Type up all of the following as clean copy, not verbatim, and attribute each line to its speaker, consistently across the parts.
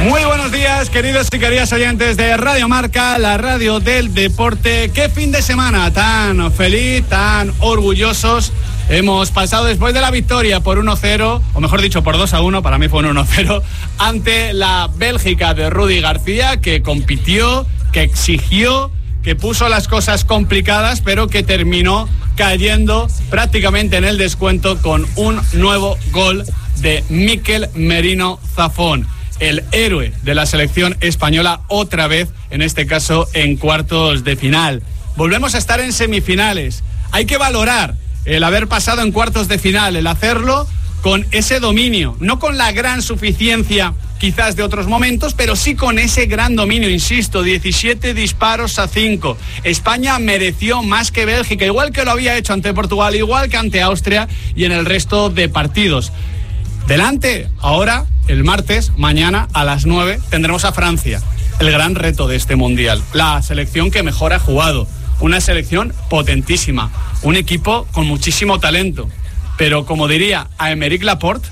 Speaker 1: Muy buenos días, queridos y queridas oyentes de Radio Marca, la radio del deporte. Qué fin de semana tan feliz, tan orgullosos hemos pasado después de la victoria por 1-0, o mejor dicho por 2-1, para mí fue un 1-0, ante la Bélgica de Rudi García, que compitió, que exigió, que puso las cosas complicadas, pero que terminó cayendo prácticamente en el descuento con un nuevo gol de Mikel Merino Zafón, el héroe de la selección española, otra vez, en este caso, en cuartos de final. Volvemos a estar en semifinales. Hay que valorar el haber pasado en cuartos de final, el hacerlo con ese dominio, no con la gran suficiencia quizás de otros momentos, pero sí con ese gran dominio, insisto, 17 disparos a 5. España mereció más que Bélgica, igual que lo había hecho ante Portugal, igual que ante Austria y en el resto de partidos. Delante, ahora, el martes, mañana a las 9, tendremos a Francia, el gran reto de este Mundial. La selección que mejor ha jugado, una selección potentísima, un equipo con muchísimo talento. Pero como diría Aymeric Laporte,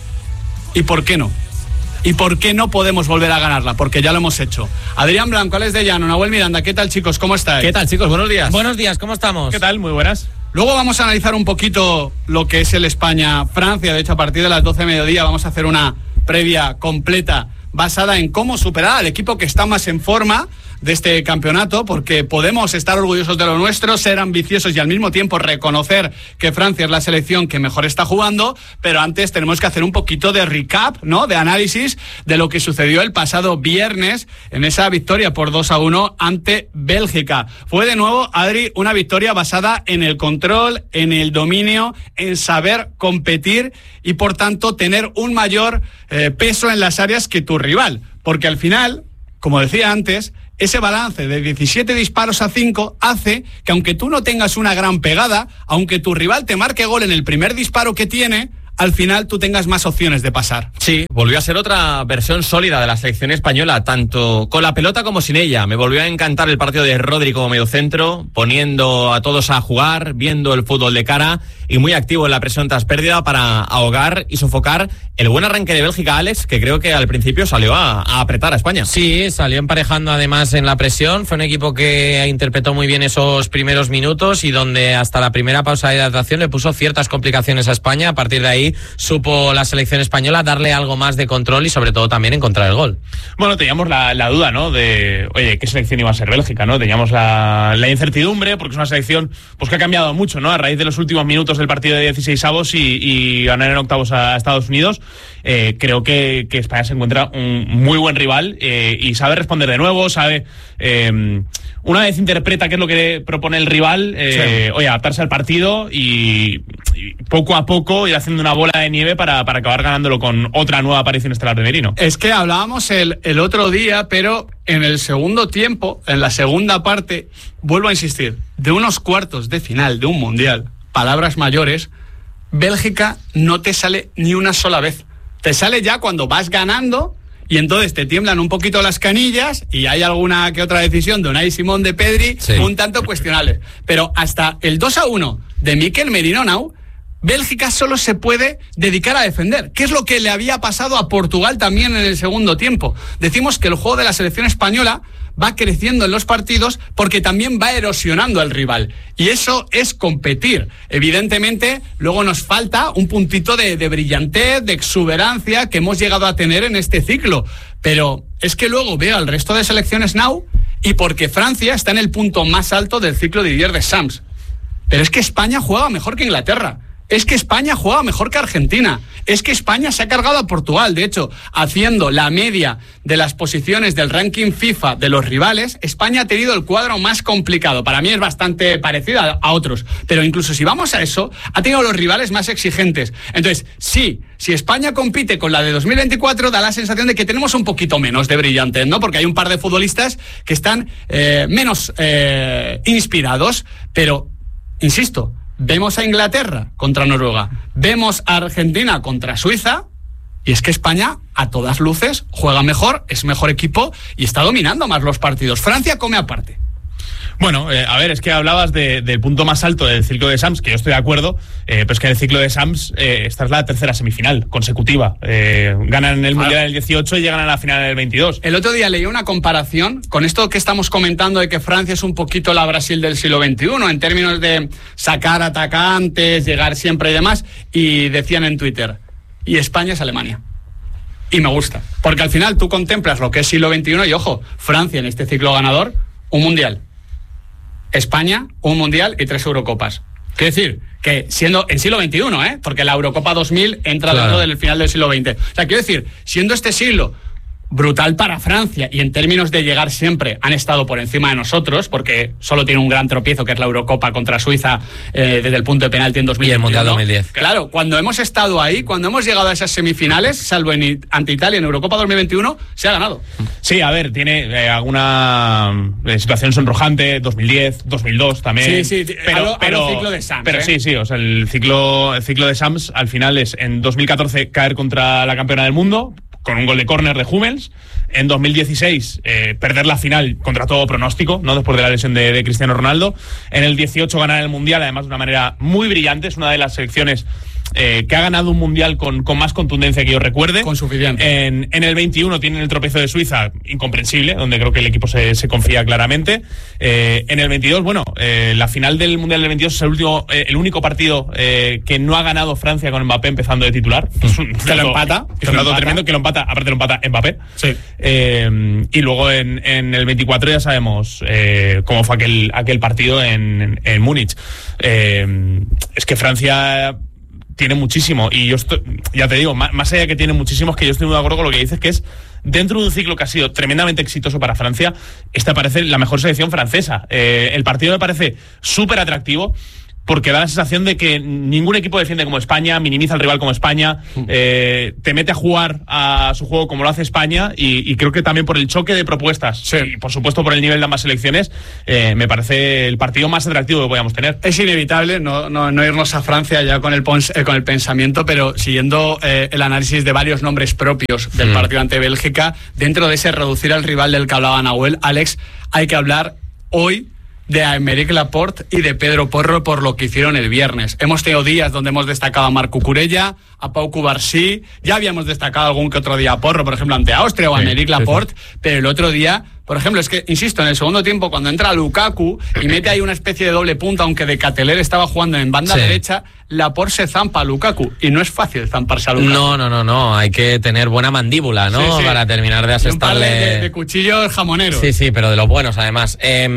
Speaker 1: ¿y por qué no? ¿Y por qué no podemos volver a ganarla? Porque ya lo hemos hecho. Adrián Blanco, Alex de Llano, Nahuel Miranda, ¿qué tal, chicos? ¿Cómo estáis?
Speaker 2: ¿Qué tal, chicos? Buenos días.
Speaker 3: Buenos días, ¿cómo estamos?
Speaker 2: ¿Qué tal? Muy buenas.
Speaker 1: Luego vamos a analizar un poquito lo que es el España-Francia. De hecho, a partir de las 12 de mediodía vamos a hacer una previa completa basada en cómo superar al equipo que está más en forma de este campeonato, porque podemos estar orgullosos de lo nuestro, ser ambiciosos y al mismo tiempo reconocer que Francia es la selección que mejor está jugando, pero antes tenemos que hacer un poquito de recap, ¿no?, de análisis de lo que sucedió el pasado viernes en esa victoria por 2-1 ante Bélgica. Fue de nuevo, Adri, una victoria basada en el control, en el dominio, en saber competir y por tanto tener un mayor peso en las áreas que tu rival, porque al final, como decía antes, ese balance de 17 disparos a 5 hace que aunque tú no tengas una gran pegada, aunque tu rival te marque gol en el primer disparo que tiene, al final tú tengas más opciones de pasar.
Speaker 2: Sí, volvió a ser otra versión sólida de la selección española, tanto con la pelota como sin ella. Me volvió a encantar el partido de Rodri como mediocentro, poniendo a todos a jugar, viendo el fútbol de cara y muy activo en la presión tras pérdida para ahogar y sofocar el buen arranque de Bélgica, Alex, que creo que al principio salió a apretar a España.
Speaker 3: Sí, salió emparejando además en la presión. Fue un equipo que interpretó muy bien esos primeros minutos y donde hasta la primera pausa de hidratación le puso ciertas complicaciones a España. A partir de ahí supo la selección española darle algo más de control y sobre todo también encontrar el gol. Bueno, teníamos la duda, ¿no?, de, oye, ¿qué selección iba a ser Bélgica, no? Teníamos la incertidumbre, porque es una selección pues que ha cambiado mucho, ¿no?, a raíz de los últimos minutos del partido de 16avos y ganar en octavos a Estados Unidos. Creo que España se encuentra un muy buen rival y sabe responder de nuevo, sabe... una vez interpreta qué es lo que propone el rival, oye, adaptarse al partido y poco a poco ir haciendo una bola de nieve para acabar ganándolo con otra nueva aparición estelar de Merino.
Speaker 1: Es que hablábamos el otro día, pero en el segundo tiempo, en la segunda parte, vuelvo a insistir, de unos cuartos de final de un mundial, palabras mayores, Bélgica no te sale ni una sola vez. Te sale ya cuando vas ganando y entonces te tiemblan un poquito las canillas y hay alguna que otra decisión de Unai Simón, de Pedri, sí, un tanto cuestionable. Pero hasta el 2-1 de Mikel Merino Now, Bélgica solo se puede dedicar a defender, que es lo que le había pasado a Portugal también en el segundo tiempo. Decimos que el juego de la selección española va creciendo en los partidos porque también va erosionando al rival. Y eso es competir. Evidentemente, luego nos falta un puntito de brillantez, de exuberancia que hemos llegado a tener en este ciclo. Pero es que luego veo al resto de selecciones now y porque Francia está en el punto más alto del ciclo de Didier Deschamps. Pero es que España juega mejor que Inglaterra. Es que España juega mejor que Argentina. Es que España se ha cargado a Portugal. De hecho, haciendo la media de las posiciones del ranking FIFA de los rivales, España ha tenido el cuadro más complicado. Para mí es bastante parecido a otros. Pero incluso si vamos a eso, ha tenido los rivales más exigentes. Entonces, sí, si España compite con la de 2024, da la sensación de que tenemos un poquito menos de brillantez, ¿no? Porque hay un par de futbolistas que están menos inspirados. Pero, insisto, vemos a Inglaterra contra Noruega, vemos a Argentina contra Suiza, y es que España, a todas luces, juega mejor, es mejor equipo y está dominando más los partidos. Francia come aparte.
Speaker 4: Bueno, a ver, es que hablabas del punto más alto del ciclo de Sams, que yo estoy de acuerdo, pero es que en el ciclo de Sams esta es la tercera semifinal consecutiva. Ganan el Mundial del 18 y llegan a la final del 22.
Speaker 1: El otro día leí una comparación con esto que estamos comentando de que Francia es un poquito la Brasil del siglo XXI, en términos de sacar atacantes, llegar siempre y demás, y decían en Twitter, y España es Alemania. Y me gusta, porque al final tú contemplas lo que es siglo XXI y, ojo, Francia en este ciclo ganador, un Mundial. España, un Mundial y 3 Eurocopas. Quiero decir, que siendo en siglo XXI, porque la Eurocopa 2000 entra dentro del final del siglo XX. O sea, quiero decir, siendo este siglo brutal para Francia y en términos de llegar siempre han estado por encima de nosotros, porque solo tiene un gran tropiezo que es la Eurocopa contra Suiza desde el punto de penalti en 2010.
Speaker 3: Y el Mundial 2010.
Speaker 1: Claro, cuando hemos estado ahí, cuando hemos llegado a esas semifinales, salvo ante Italia en Eurocopa 2021, se ha ganado.
Speaker 4: Sí, a ver, tiene alguna situación sonrojante, 2010, 2002 también.
Speaker 1: Sí, pero el ciclo de Sams.
Speaker 4: Pero sí, o sea, el ciclo de Sams al final es en 2014 caer contra la campeona del mundo, con un gol de córner de Hummels. En 2016 perder la final contra todo pronóstico, ¿no? Después de la lesión de Cristiano Ronaldo. En el 18 ganar el Mundial, además de una manera muy brillante. Es una de las selecciones que ha ganado un Mundial con más contundencia que yo recuerde.
Speaker 1: Con suficiente.
Speaker 4: En el 21 tienen el tropiezo de Suiza, incomprensible, donde creo que el equipo se confía claramente. En el 22, la final del Mundial del 22 es el único partido que no ha ganado Francia con Mbappé empezando de titular.
Speaker 1: Que lo empata.
Speaker 4: Es un dato tremendo, que lo empata, aparte lo empata Mbappé.
Speaker 1: Sí.
Speaker 4: Y luego en el 24 ya sabemos cómo fue aquel partido en Múnich. Es que Francia tiene muchísimo, y yo ya te digo, más allá de que tiene muchísimo, es que yo estoy muy de acuerdo con lo que dices, que es dentro de un ciclo que ha sido tremendamente exitoso para Francia, esta parece la mejor selección francesa. El partido me parece súper atractivo, porque da la sensación de que ningún equipo defiende como España, minimiza al rival como España, te mete a jugar a su juego como lo hace España, y creo que también por el choque de propuestas,
Speaker 1: sí,
Speaker 4: y por supuesto por el nivel de ambas selecciones, me parece el partido más atractivo que podíamos tener.
Speaker 1: Es inevitable no irnos a Francia ya con el pensamiento, pero siguiendo el análisis de varios nombres propios del partido ante Bélgica, dentro de ese reducir al rival del que hablaba Nahuel, Alex, hay que hablar hoy de Aymeric Laporte y de Pedro Porro por lo que hicieron el viernes. Hemos tenido días donde hemos destacado a Marc Cucurella, a Pau Cubarsí, ya habíamos destacado algún que otro día a Porro, por ejemplo, ante Austria, o a Aymeric Laporte, pero el otro día, por ejemplo, es que, insisto, en el segundo tiempo, cuando entra Lukaku y mete ahí una especie de doble punta, aunque de Cateler estaba jugando en banda derecha, Laporte se zampa a Lukaku, y no es fácil zamparse a Lukaku.
Speaker 3: No, hay que tener buena mandíbula, ¿no? Sí. Para terminar de asestarle...
Speaker 1: Un par de cuchillos jamoneros.
Speaker 3: Sí, pero de los buenos, además.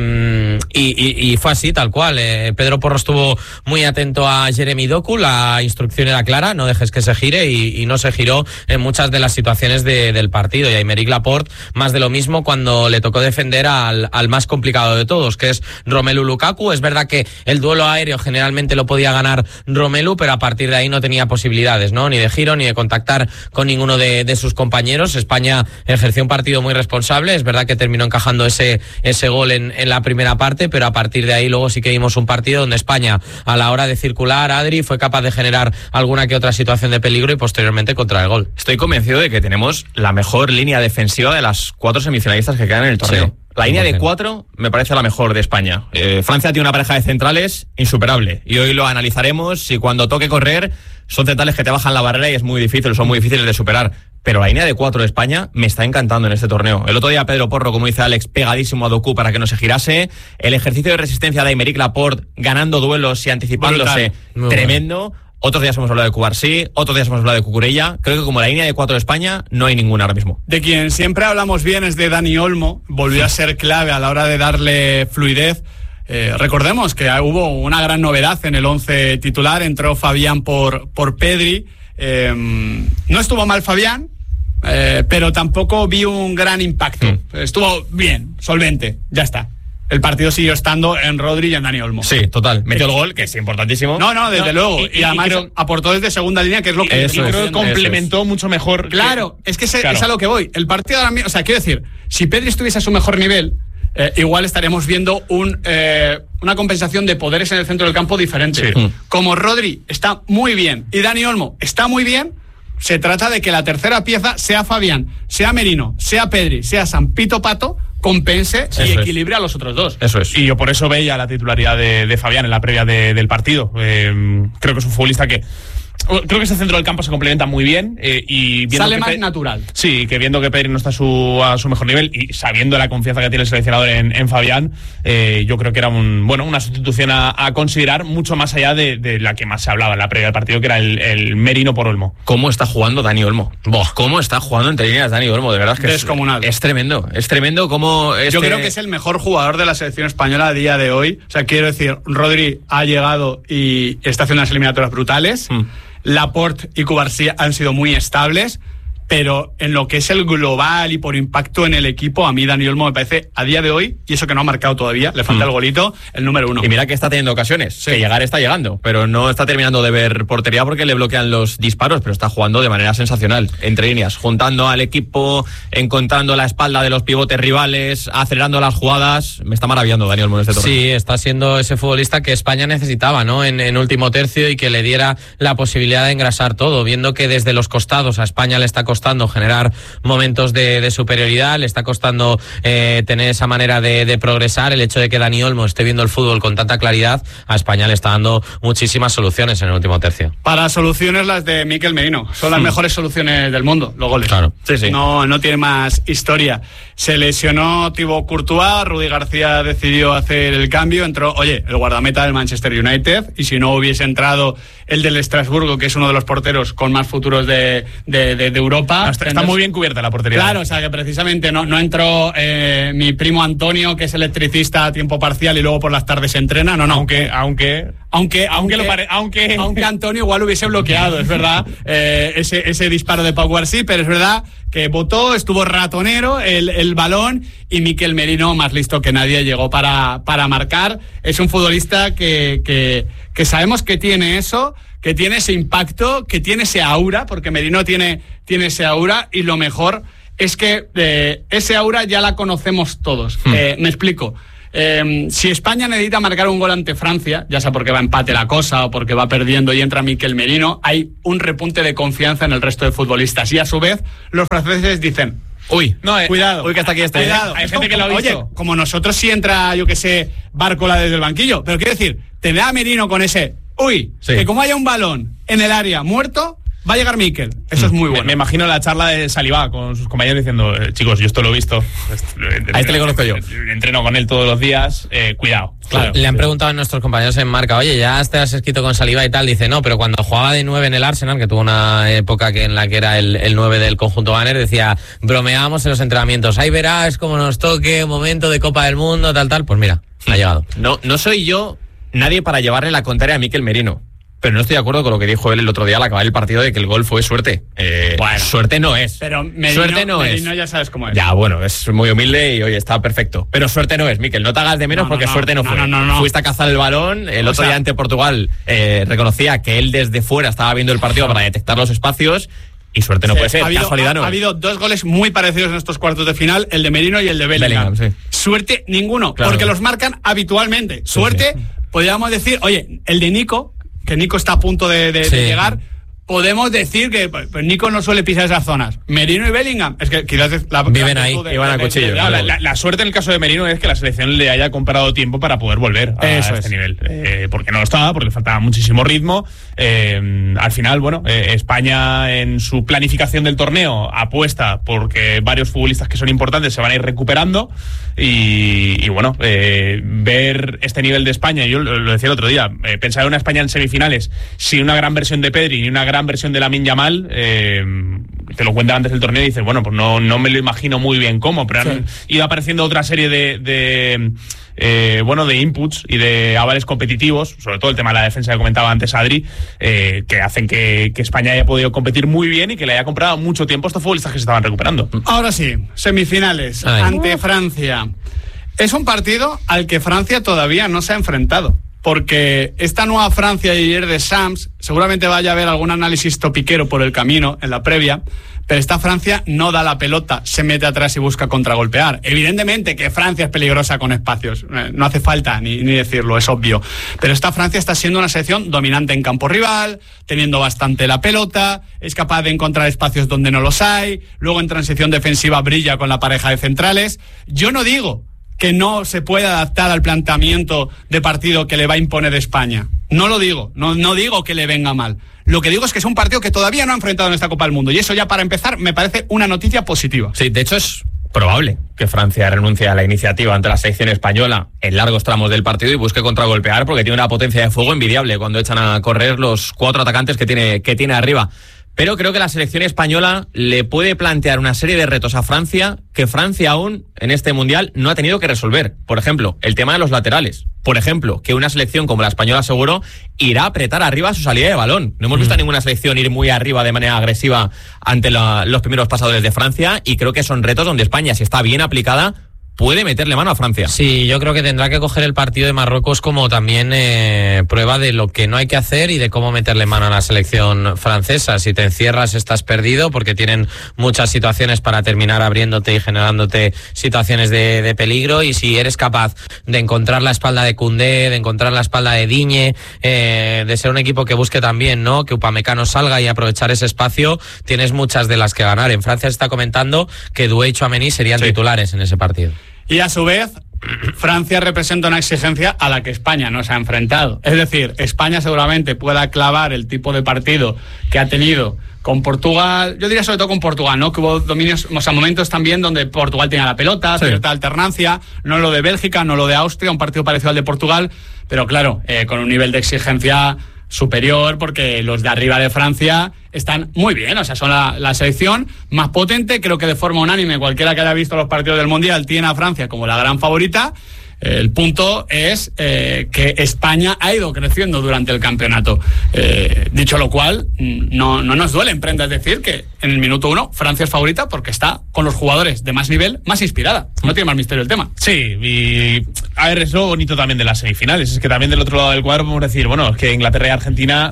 Speaker 3: Y fue así, tal cual. Pedro Porro estuvo muy atento a Jeremy Doku, la instrucción era clara, no dejes que se gire, y no se giró en muchas de las situaciones del partido. Y Aymeric Laporte, más de lo mismo cuando le tocó defender al más complicado de todos, que es Romelu Lukaku. Es verdad que el duelo aéreo generalmente lo podía ganar Romelu, pero a partir de ahí no tenía posibilidades, ¿no? Ni de giro, ni de contactar con ninguno de sus compañeros. España ejerció un partido muy responsable. Es verdad que terminó encajando ese gol en la primera parte, pero a partir de ahí luego sí que vimos un partido donde España, a la hora de circular, Adri, fue capaz de generar alguna que otra situación de peligro y posteriormente contra el gol.
Speaker 2: Estoy convencido de que tenemos la mejor línea defensiva de las 4 semifinalistas que quedan en el torneo. Sí. La línea de 4 me parece la mejor de España. Francia tiene una pareja de centrales insuperable, y hoy lo analizaremos. Y cuando toque correr, son centrales que te bajan la barrera y son muy difíciles de superar. Pero la línea de 4 de España me está encantando en este torneo. El otro día Pedro Porro, como dice Alex, pegadísimo a Doku para que no se girase. El ejercicio de resistencia de Aymeric Laporte, ganando duelos y anticipándose, tremendo. Otros días hemos hablado de Cubarsí, otros días hemos hablado de Cucurella. Creo que como la línea de 4 de España no hay ninguna ahora mismo.
Speaker 1: De quien siempre hablamos bien es de Dani Olmo. Volvió a ser clave a la hora de darle fluidez. Recordemos que hubo una gran novedad en el 11 titular. Entró Fabián por Pedri. No estuvo mal Fabián, pero tampoco vi un gran impacto. Estuvo bien, solvente, ya está. El partido siguió estando en Rodri y en Dani Olmo.
Speaker 2: Sí, total. Metió el gol, que es importantísimo.
Speaker 1: No, desde luego. Y además aportó desde segunda línea, que es lo que
Speaker 4: creo que complementó mucho mejor.
Speaker 1: Claro, es que es a lo que voy. El partido ahora mismo, o sea, quiero decir, si Pedri estuviese a su mejor nivel, igual estaríamos viendo una compensación de poderes en el centro del campo diferente. Sí. Como Rodri está muy bien y Dani Olmo está muy bien, se trata de que la tercera pieza sea Fabián, sea Merino, sea Pedri, sea Sampito Pato, compense y
Speaker 2: Eso
Speaker 1: equilibre a los otros dos.
Speaker 2: Eso es.
Speaker 4: Y yo por eso veía la titularidad de Fabián en la previa del partido. Creo que es un futbolista que... Creo que ese centro del campo se complementa muy bien y viendo
Speaker 1: sale
Speaker 4: que
Speaker 1: más natural.
Speaker 4: Sí, que viendo que Pedri no está a su mejor nivel y sabiendo la confianza que tiene el seleccionador en Fabián, yo creo que era una sustitución a considerar mucho más allá de la que más se hablaba en la previa del partido, que era el Merino por Olmo.
Speaker 2: ¿Cómo está jugando Dani Olmo? ¿Cómo está jugando entre líneas Dani Olmo? De verdad es que
Speaker 1: descomunal.
Speaker 2: Es tremendo. Es tremendo cómo...
Speaker 1: Yo creo que es el mejor jugador de la selección española a día de hoy. O sea, quiero decir, Rodri ha llegado y está haciendo unas eliminatorias brutales. Laporte y Cubarsí han sido muy estables, pero en lo que es el global y por impacto en el equipo, a mí Dani Olmo me parece a día de hoy, y eso que no ha marcado todavía, le falta el golito, el número 1.
Speaker 2: Y mira que está teniendo ocasiones, que llegar está llegando, pero no está terminando de ver portería porque le bloquean los disparos, pero está jugando de manera sensacional, entre líneas, juntando al equipo, encontrando la espalda de los pivotes rivales, acelerando las jugadas. Me está maravillando Dani Olmo en este torneo.
Speaker 3: Sí, está siendo ese futbolista que España necesitaba, ¿no? En último tercio, y que le diera la posibilidad de engrasar todo, viendo que desde los costados a España le está costando generar momentos de superioridad, le está costando tener esa manera de progresar. El hecho de que Dani Olmo esté viendo el fútbol con tanta claridad, a España le está dando muchísimas soluciones en el último tercio.
Speaker 1: Para soluciones las de Mikel Merino, son las mejores soluciones del mundo, los goles.
Speaker 3: Claro.
Speaker 2: Sí.
Speaker 1: No tiene más historia. Se lesionó Thibaut Courtois, Rudi García decidió hacer el cambio, entró, el guardameta del Manchester United, y si no hubiese entrado el del Estrasburgo, que es uno de los porteros con más futuros de Europa.
Speaker 4: Está muy bien cubierta la portería.
Speaker 1: Claro, o sea que precisamente no entró mi primo Antonio, que es electricista a tiempo parcial y luego por las tardes se entrena. No. Aunque Antonio igual hubiese bloqueado, es verdad, ese disparo de Pau Guarsí, pero es verdad que botó, estuvo ratonero el balón, y Mikel Merino, más listo que nadie, llegó para marcar. Es un futbolista que sabemos que tiene eso, que tiene ese impacto, que tiene ese aura, porque Merino tiene ese aura, y lo mejor es que ese aura ya la conocemos todos. Me explico. Si España necesita marcar un gol ante Francia, ya sea porque va a empate la cosa o porque va perdiendo y entra Mikel Merino, hay un repunte de confianza en el resto de futbolistas, y a su vez los franceses dicen: cuidado,
Speaker 2: que hasta aquí está.
Speaker 1: Cuidado.
Speaker 4: Hay gente que lo ha visto.
Speaker 1: Oye, como nosotros, si entra, yo que sé, Bárcola desde el banquillo, pero quiero decir, tener a Merino con ese que como haya un balón en el área muerto, va a llegar Mikel. Eso es muy bueno.
Speaker 4: Me imagino la charla de Saliba con sus compañeros diciendo: chicos, yo esto lo he visto.
Speaker 2: A este le conozco yo.
Speaker 4: Entreno con él todos los días. Cuidado.
Speaker 3: Claro. Le han preguntado a nuestros compañeros en Marca: oye, ya te has escrito con Saliba y tal. Dice: no, pero cuando jugaba de 9 en el Arsenal, que tuvo una época en la que era el 9 del conjunto Banner, decía, bromeábamos en los entrenamientos: ahí verás cómo nos toque un momento de Copa del Mundo, tal. Pues mira, ha llegado.
Speaker 2: No soy yo nadie para llevarle la contraria a Mikel Merino, pero no estoy de acuerdo con lo que dijo él el otro día al acabar el partido, de que el gol fue suerte. Suerte no es.
Speaker 1: Pero
Speaker 2: Merino
Speaker 1: ya sabes cómo es.
Speaker 2: Ya, bueno, es muy humilde y oye, está perfecto. Pero suerte no es, Mikel. No te hagas de menos porque suerte no fue.
Speaker 1: No.
Speaker 2: Fuiste a cazar el balón. El otro día ante Portugal reconocía que él desde fuera estaba viendo el partido para detectar los espacios. Y suerte no puede ser, casualidad no.
Speaker 1: Ha habido dos goles muy parecidos en estos cuartos de final, el de Merino y el de Bellingham.
Speaker 2: Sí.
Speaker 1: Suerte ninguno,
Speaker 2: claro,
Speaker 1: porque los marcan habitualmente. Suerte, podríamos decir, el de Nico, que Nico está a punto de llegar, podemos decir que pues Nico no suele pisar esas zonas. Merino y Bellingham, es que quizás
Speaker 3: viven ahí,
Speaker 2: iban a cuchillo.
Speaker 4: La suerte en el caso de Merino es que la selección le haya comprado tiempo para poder volver a este nivel. Porque no lo estaba, porque le faltaba muchísimo ritmo. Al final, España en su planificación del torneo apuesta porque varios futbolistas que son importantes se van a ir recuperando. Y ver este nivel de España, yo lo decía el otro día, pensar en una España en semifinales sin una gran versión de Pedri ni una gran versión de Lamine Yamal, te lo cuentan antes del torneo y dices, pues no me lo imagino muy bien cómo, pero han ido apareciendo otra serie de inputs y de avales competitivos, sobre todo el tema de la defensa que comentaba antes Adri, que hacen que España haya podido competir muy bien y que le haya comprado mucho tiempo a estos futbolistas que se estaban recuperando.
Speaker 1: Ahora sí, semifinales ante Francia. Es un partido al que Francia todavía no se ha enfrentado. porque esta nueva Francia de Didier Deschamps, seguramente vaya a haber algún análisis topiquero por el camino en la previa, pero esta Francia no da la pelota, se mete atrás y busca contragolpear. Evidentemente que Francia es peligrosa con espacios, no hace falta ni decirlo, es obvio. Pero esta Francia está siendo una selección dominante en campo rival, teniendo bastante la pelota, es capaz de encontrar espacios donde no los hay, luego en transición defensiva brilla con la pareja de centrales. Yo no digo que no se pueda adaptar al planteamiento de partido que le va a imponer España. No lo digo, no digo que le venga mal. Lo que digo es que es un partido que todavía no ha enfrentado en esta Copa del Mundo, y eso ya para empezar me parece una noticia positiva.
Speaker 2: Sí, de hecho es probable que Francia renuncie a la iniciativa ante la selección española en largos tramos del partido y busque contragolpear, porque tiene una potencia de fuego envidiable cuando echan a correr los 4 atacantes que tiene arriba. Pero creo que la selección española le puede plantear una serie de retos a Francia que Francia aún en este Mundial no ha tenido que resolver. Por ejemplo, el tema de los laterales. Por ejemplo, que una selección como la española seguro irá a apretar arriba su salida de balón. No hemos visto a ninguna selección ir muy arriba de manera agresiva ante los primeros pasadores de Francia, y creo que son retos donde España, si está bien aplicada, puede meterle mano a Francia.
Speaker 3: Sí, yo creo que tendrá que coger el partido de Marruecos como también prueba de lo que no hay que hacer y de cómo meterle mano a la selección francesa. Si te encierras estás perdido, porque tienen muchas situaciones para terminar abriéndote y generándote situaciones de peligro, y si eres capaz de encontrar la espalda de Koundé, de encontrar la espalda de Digne, de ser un equipo que busque también, ¿no?, que Upamecano salga y aprovechar ese espacio, tienes muchas de las que ganar. En Francia se está comentando que Doué y Tchouaméni serían titulares en ese partido.
Speaker 1: Y a su vez, Francia representa una exigencia a la que España no se ha enfrentado. Es decir, España seguramente pueda clavar el tipo de partido que ha tenido con Portugal, yo diría sobre todo con Portugal, ¿no? Que hubo dominios, o sea, momentos también donde Portugal tenía la pelota, cierta alternancia, no lo de Bélgica, no lo de Austria, un partido parecido al de Portugal, pero claro, con un nivel de exigencia superior, porque los de arriba de Francia están muy bien, o sea, son la selección más potente. Creo que de forma unánime cualquiera que haya visto los partidos del Mundial tiene a Francia como la gran favorita. El punto es que España ha ido creciendo durante el campeonato. Dicho lo cual, no nos duele en prendas decir que en el minuto 1 Francia es favorita porque está con los jugadores de más nivel, más inspirada. No tiene más misterio el tema.
Speaker 4: Sí, y a ver, es lo bonito también de las semifinales. Es que también del otro lado del cuadro podemos decir, bueno, es que Inglaterra y Argentina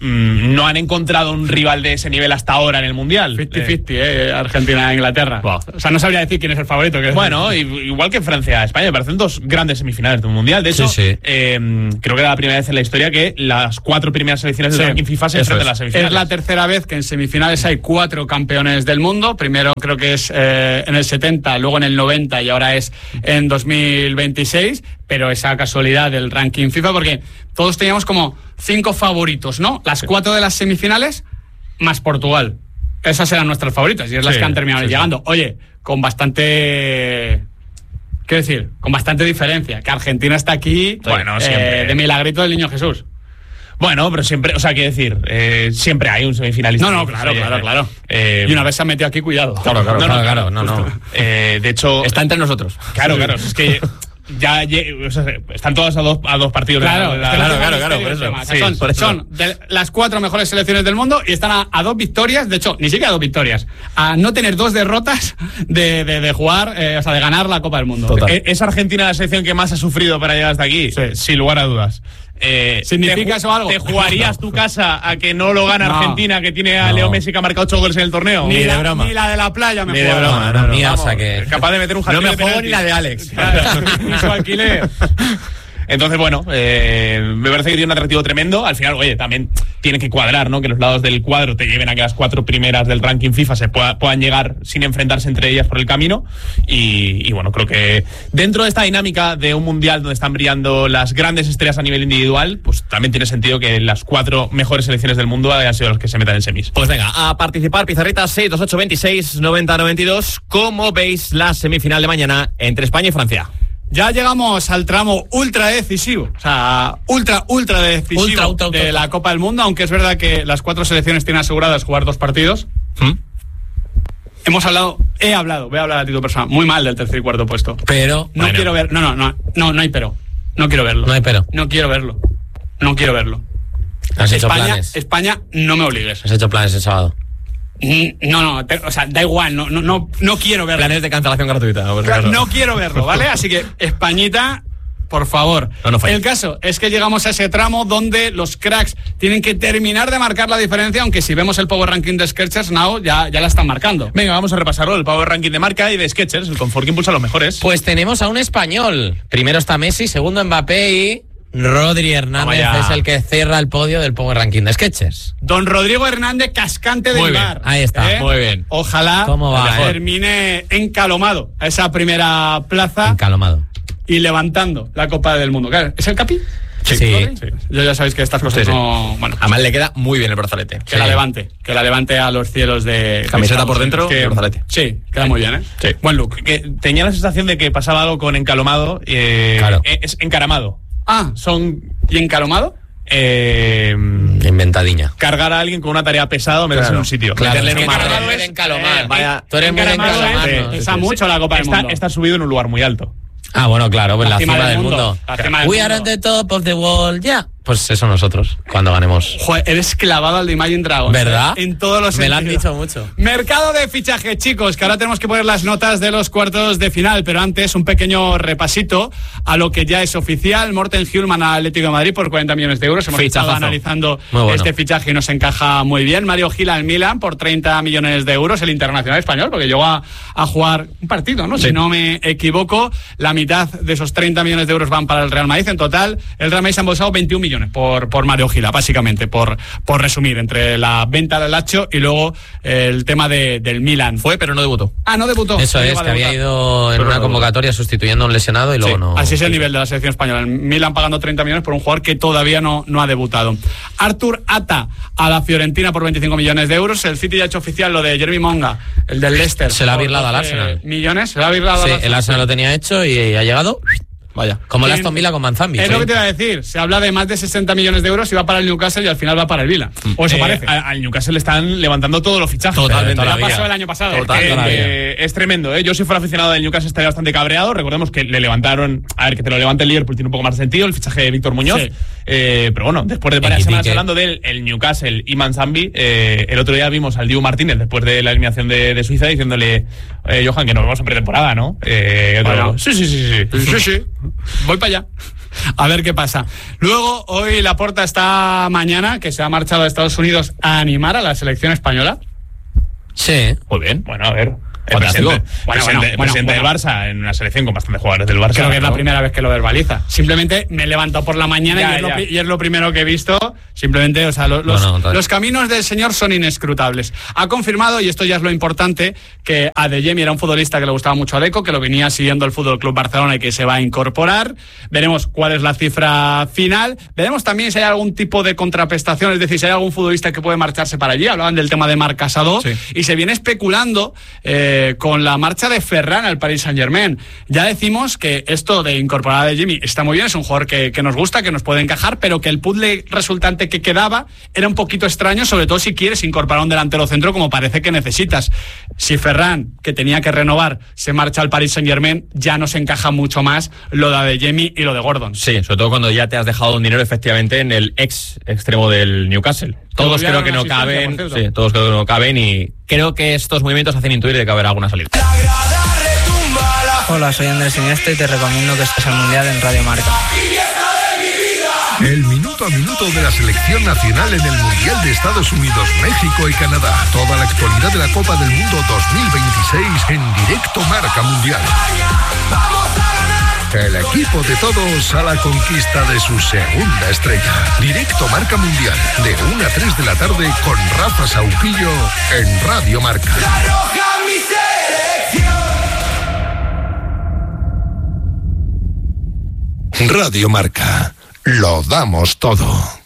Speaker 4: no han encontrado un rival de ese nivel hasta ahora en el Mundial.
Speaker 1: 50-50, Argentina e Inglaterra. Wow. O sea, no sabría decir quién es el favorito.
Speaker 4: Bueno, igual que Francia, España, me parecen 2 grandes semifinales de un Mundial. De hecho, creo que era la primera vez en la historia que las 4 primeras selecciones del ranking FIFA se enfrentan a las semifinales.
Speaker 1: Es la tercera vez que en semifinales hay 4 campeones del mundo. Primero creo que es en el 70, luego en el 90 y ahora es en 2026. Pero esa casualidad del ranking FIFA, porque todos teníamos como 5 favoritos, ¿no? Las 4 de las semifinales más Portugal. Esas eran nuestras favoritas y es las que han terminado llegando. Oye, con bastante... Quiero decir, con bastante diferencia. Que Argentina está aquí,
Speaker 4: bueno, siempre.
Speaker 1: De milagrito del Niño Jesús.
Speaker 4: Bueno, pero siempre, o sea, quiero decir, siempre hay un semifinalista.
Speaker 1: No, claro. Y una vez se ha metido aquí, cuidado.
Speaker 2: Claro.
Speaker 4: De hecho...
Speaker 2: Está entre nosotros.
Speaker 4: Claro, es que... Ya, o sea, están todos a dos partidos.
Speaker 1: Claro,
Speaker 4: por eso.
Speaker 1: Son de las 4 mejores selecciones del mundo y están a 2 victorias, de hecho, ni siquiera a 2 victorias, a no tener 2 derrotas de jugar, o sea, de ganar la Copa del Mundo.
Speaker 4: ¿Es Argentina la selección que más ha sufrido para llegar hasta aquí?
Speaker 1: Sí.
Speaker 4: Sin lugar a dudas.
Speaker 1: ¿Significa eso algo?
Speaker 4: ¿Te jugarías tu casa a que no lo gana Argentina, que tiene a Leo Messi que ha marcado 8 goles en el torneo?
Speaker 1: Ni de broma. Ni la de la playa me juego.
Speaker 3: Ni de broma, mía, o sea que...
Speaker 4: Capaz de meter un
Speaker 2: no me juego ni la de Alex.
Speaker 1: Ni su alquiler.
Speaker 4: Entonces, bueno, me parece que tiene un atractivo tremendo. Al final, oye, también tiene que cuadrar, ¿no? Que los lados del cuadro te lleven a que las 4 primeras del ranking FIFA se puedan llegar sin enfrentarse entre ellas por el camino. Y bueno, creo que dentro de esta dinámica de un mundial donde están brillando las grandes estrellas a nivel individual, pues también tiene sentido que las 4 mejores selecciones del mundo hayan sido los que se metan en semis.
Speaker 2: Pues venga, a participar, pizarrita 628269092. ¿Cómo veis la semifinal de mañana entre España y Francia?
Speaker 1: Ya llegamos al tramo ultra decisivo, o sea, ultra decisivo de la Copa del Mundo, aunque es verdad que las 4 selecciones tienen aseguradas jugar 2 partidos. Voy a hablar a título personal, muy mal del tercer y cuarto puesto.
Speaker 3: Pero
Speaker 1: quiero ver, no hay pero. No quiero verlo.
Speaker 3: No hay pero.
Speaker 1: No quiero verlo.
Speaker 3: ¿Has hecho planes?
Speaker 1: España, no me obligues.
Speaker 3: ¿Has hecho planes el sábado?
Speaker 1: O sea, da igual, no quiero verlo.
Speaker 2: Planes de cancelación gratuita.
Speaker 1: No quiero verlo, ¿vale? Así que Españita por favor.
Speaker 2: No falla.
Speaker 1: El caso es que llegamos a ese tramo donde los cracks tienen que terminar de marcar la diferencia, aunque si vemos el Power Ranking de Skechers Now ya la están marcando.
Speaker 4: Venga, vamos a repasarlo, el Power Ranking de marca y de Skechers, el confort que impulsa a los mejores.
Speaker 3: Pues tenemos a un español. Primero está Messi, segundo Mbappé y Rodri Hernández es el que cierra el podio del Power Ranking de Skechers.
Speaker 1: Don Rodrigo Hernández, cascante del bar.
Speaker 3: Ahí está.
Speaker 2: Muy bien.
Speaker 1: Ojalá termine encalomado a esa primera plaza.
Speaker 3: Encalomado.
Speaker 1: Y levantando la Copa del Mundo. ¿Es el Capi?
Speaker 3: Sí.
Speaker 1: Yo ya sabéis que estas cosas no... Bueno,
Speaker 2: además le queda muy bien el brazalete.
Speaker 1: Que la levante a los cielos de...
Speaker 2: Camiseta por dentro y el brazalete.
Speaker 1: Sí, queda muy bien, ¿eh?
Speaker 2: Sí.
Speaker 1: Buen look.
Speaker 4: Que tenía la sensación de que pasaba algo con encalomado.
Speaker 3: Claro.
Speaker 4: Es encaramado.
Speaker 1: ¿Y encalomado?
Speaker 3: Inventadiña.
Speaker 4: Cargar a alguien con una tarea pesada o meterse en un sitio.
Speaker 3: Meterle en un
Speaker 4: Encaramado
Speaker 3: marrón.
Speaker 4: es
Speaker 3: Encalomar.
Speaker 4: Vaya,
Speaker 3: Tú eres muy encalomar.
Speaker 1: Pesa mucho la Copa del Mundo.
Speaker 4: Está subido en un lugar muy alto.
Speaker 3: Ah, bueno, claro, pues la cima del mundo. We are
Speaker 1: mundo.
Speaker 3: at the top of the wall, ya. Pues eso nosotros, cuando ganemos.
Speaker 1: Joder, eres clavado al de Imagine Dragons.
Speaker 3: ¿Verdad?
Speaker 1: En todos los
Speaker 3: Me lo
Speaker 1: sentidos.
Speaker 3: han dicho mucho.
Speaker 1: Mercado de fichaje, chicos, que ahora tenemos que poner las notas de los cuartos de final, pero antes un pequeño repasito a lo que ya es oficial. Morten Hjulman al Atlético de Madrid por 40 millones de euros. Hemos estado analizando este fichaje y nos encaja muy bien. Mario Gil al Milan por 30 millones de euros, el internacional español, porque llegó a jugar un partido, ¿no? Sí. Si no me equivoco, la mitad de esos 30 millones de euros van para el Real Madrid. En total, el Real Madrid se ha embolsado 21 millones por Mario Gila, básicamente, por resumir, entre la venta del Lazio y luego el tema del Milan.
Speaker 2: Fue, pero no debutó.
Speaker 1: No debutó.
Speaker 3: Eso es, que había ido en una convocatoria sustituyendo a un lesionado y luego no.
Speaker 1: Así es el nivel de la selección española. El Milan pagando 30 millones por un jugador que todavía no ha debutado. Artur Ata a la Fiorentina por 25 millones de euros. El City ya ha hecho oficial lo de Jeremy Monga, el del Leicester.
Speaker 3: Se la ha birlado al Arsenal.
Speaker 1: ¿Millones? Se la ha birlado al Arsenal.
Speaker 3: El Arsenal lo tenía hecho y ha llegado... Vaya, como el Aston Villa con Manzambi.
Speaker 1: Es lo que te iba a decir. Se habla de más de 60 millones de euros y va para el Newcastle y al final va para el Villa. O eso parece.
Speaker 4: Al Newcastle le están levantando todos los fichajes.
Speaker 3: Totalmente.
Speaker 1: Ya pasó el año pasado.
Speaker 4: Es tremendo, ¿eh? Yo si fuera aficionado del Newcastle estaría bastante cabreado. Recordemos que le levantaron... A ver, que te lo levante el Liverpool tiene un poco más de sentido, el fichaje de Víctor Muñoz. Sí. Pero bueno, después de varias semanas hablando del Newcastle y Manzambi, el otro día vimos al Dibu Martínez después de la eliminación de Suiza diciéndole, Johan, que nos vemos en pretemporada, ¿no?
Speaker 1: Bueno,
Speaker 4: sí.
Speaker 1: Voy para allá. A ver qué pasa. Luego, hoy Laporta está mañana, que se ha marchado a Estados Unidos a animar a la selección española.
Speaker 3: Sí.
Speaker 4: Muy bien. Bueno, a ver. Presidente del Barça en una selección con bastantes jugadores del Barça.
Speaker 1: Creo que es la primera vez que lo verbaliza. Simplemente me he levantado por la mañana y es lo primero que he visto. Simplemente, o sea, los caminos del señor son inescrutables. Ha confirmado, y esto ya es lo importante, que Adeyemi era un futbolista que le gustaba mucho a Deco, que lo venía siguiendo el Fútbol Club Barcelona y que se va a incorporar. Veremos cuál es la cifra final. Veremos también si hay algún tipo de contraprestación, es decir, si hay algún futbolista que puede marcharse para allí. Hablaban del tema de Marc Casado, y se viene especulando con la marcha de Ferran al Paris Saint-Germain. Ya decimos que esto de incorporar a Adeyemi está muy bien, es un jugador que nos gusta, que nos puede encajar, pero que el puzzle resultante que quedaba era un poquito extraño, sobre todo si quieres incorporar un delantero centro como parece que necesitas. Si Ferran, que tenía que renovar, se marcha al Paris Saint-Germain, ya nos encaja mucho más lo de Adeyemi y lo de Gordon.
Speaker 2: Sí, sobre todo cuando ya te has dejado un dinero efectivamente en el extremo del Newcastle. Todos creo que no caben, todos creo que no caben, y creo que estos movimientos hacen intuir de que habrá alguna salida.
Speaker 5: Hola, soy Andrés Iniesta y te recomiendo que estés al Mundial en Radio Marca.
Speaker 6: El minuto a minuto de la selección nacional en el Mundial de Estados Unidos, México y Canadá. Toda la actualidad de la Copa del Mundo 2026 en directo Marca Mundial. El equipo de todos a la conquista de su segunda estrella. Directo Marca Mundial, de 1 a 3 de la tarde con Rafa Saupillo en Radio Marca. Radio Marca. Lo damos todo.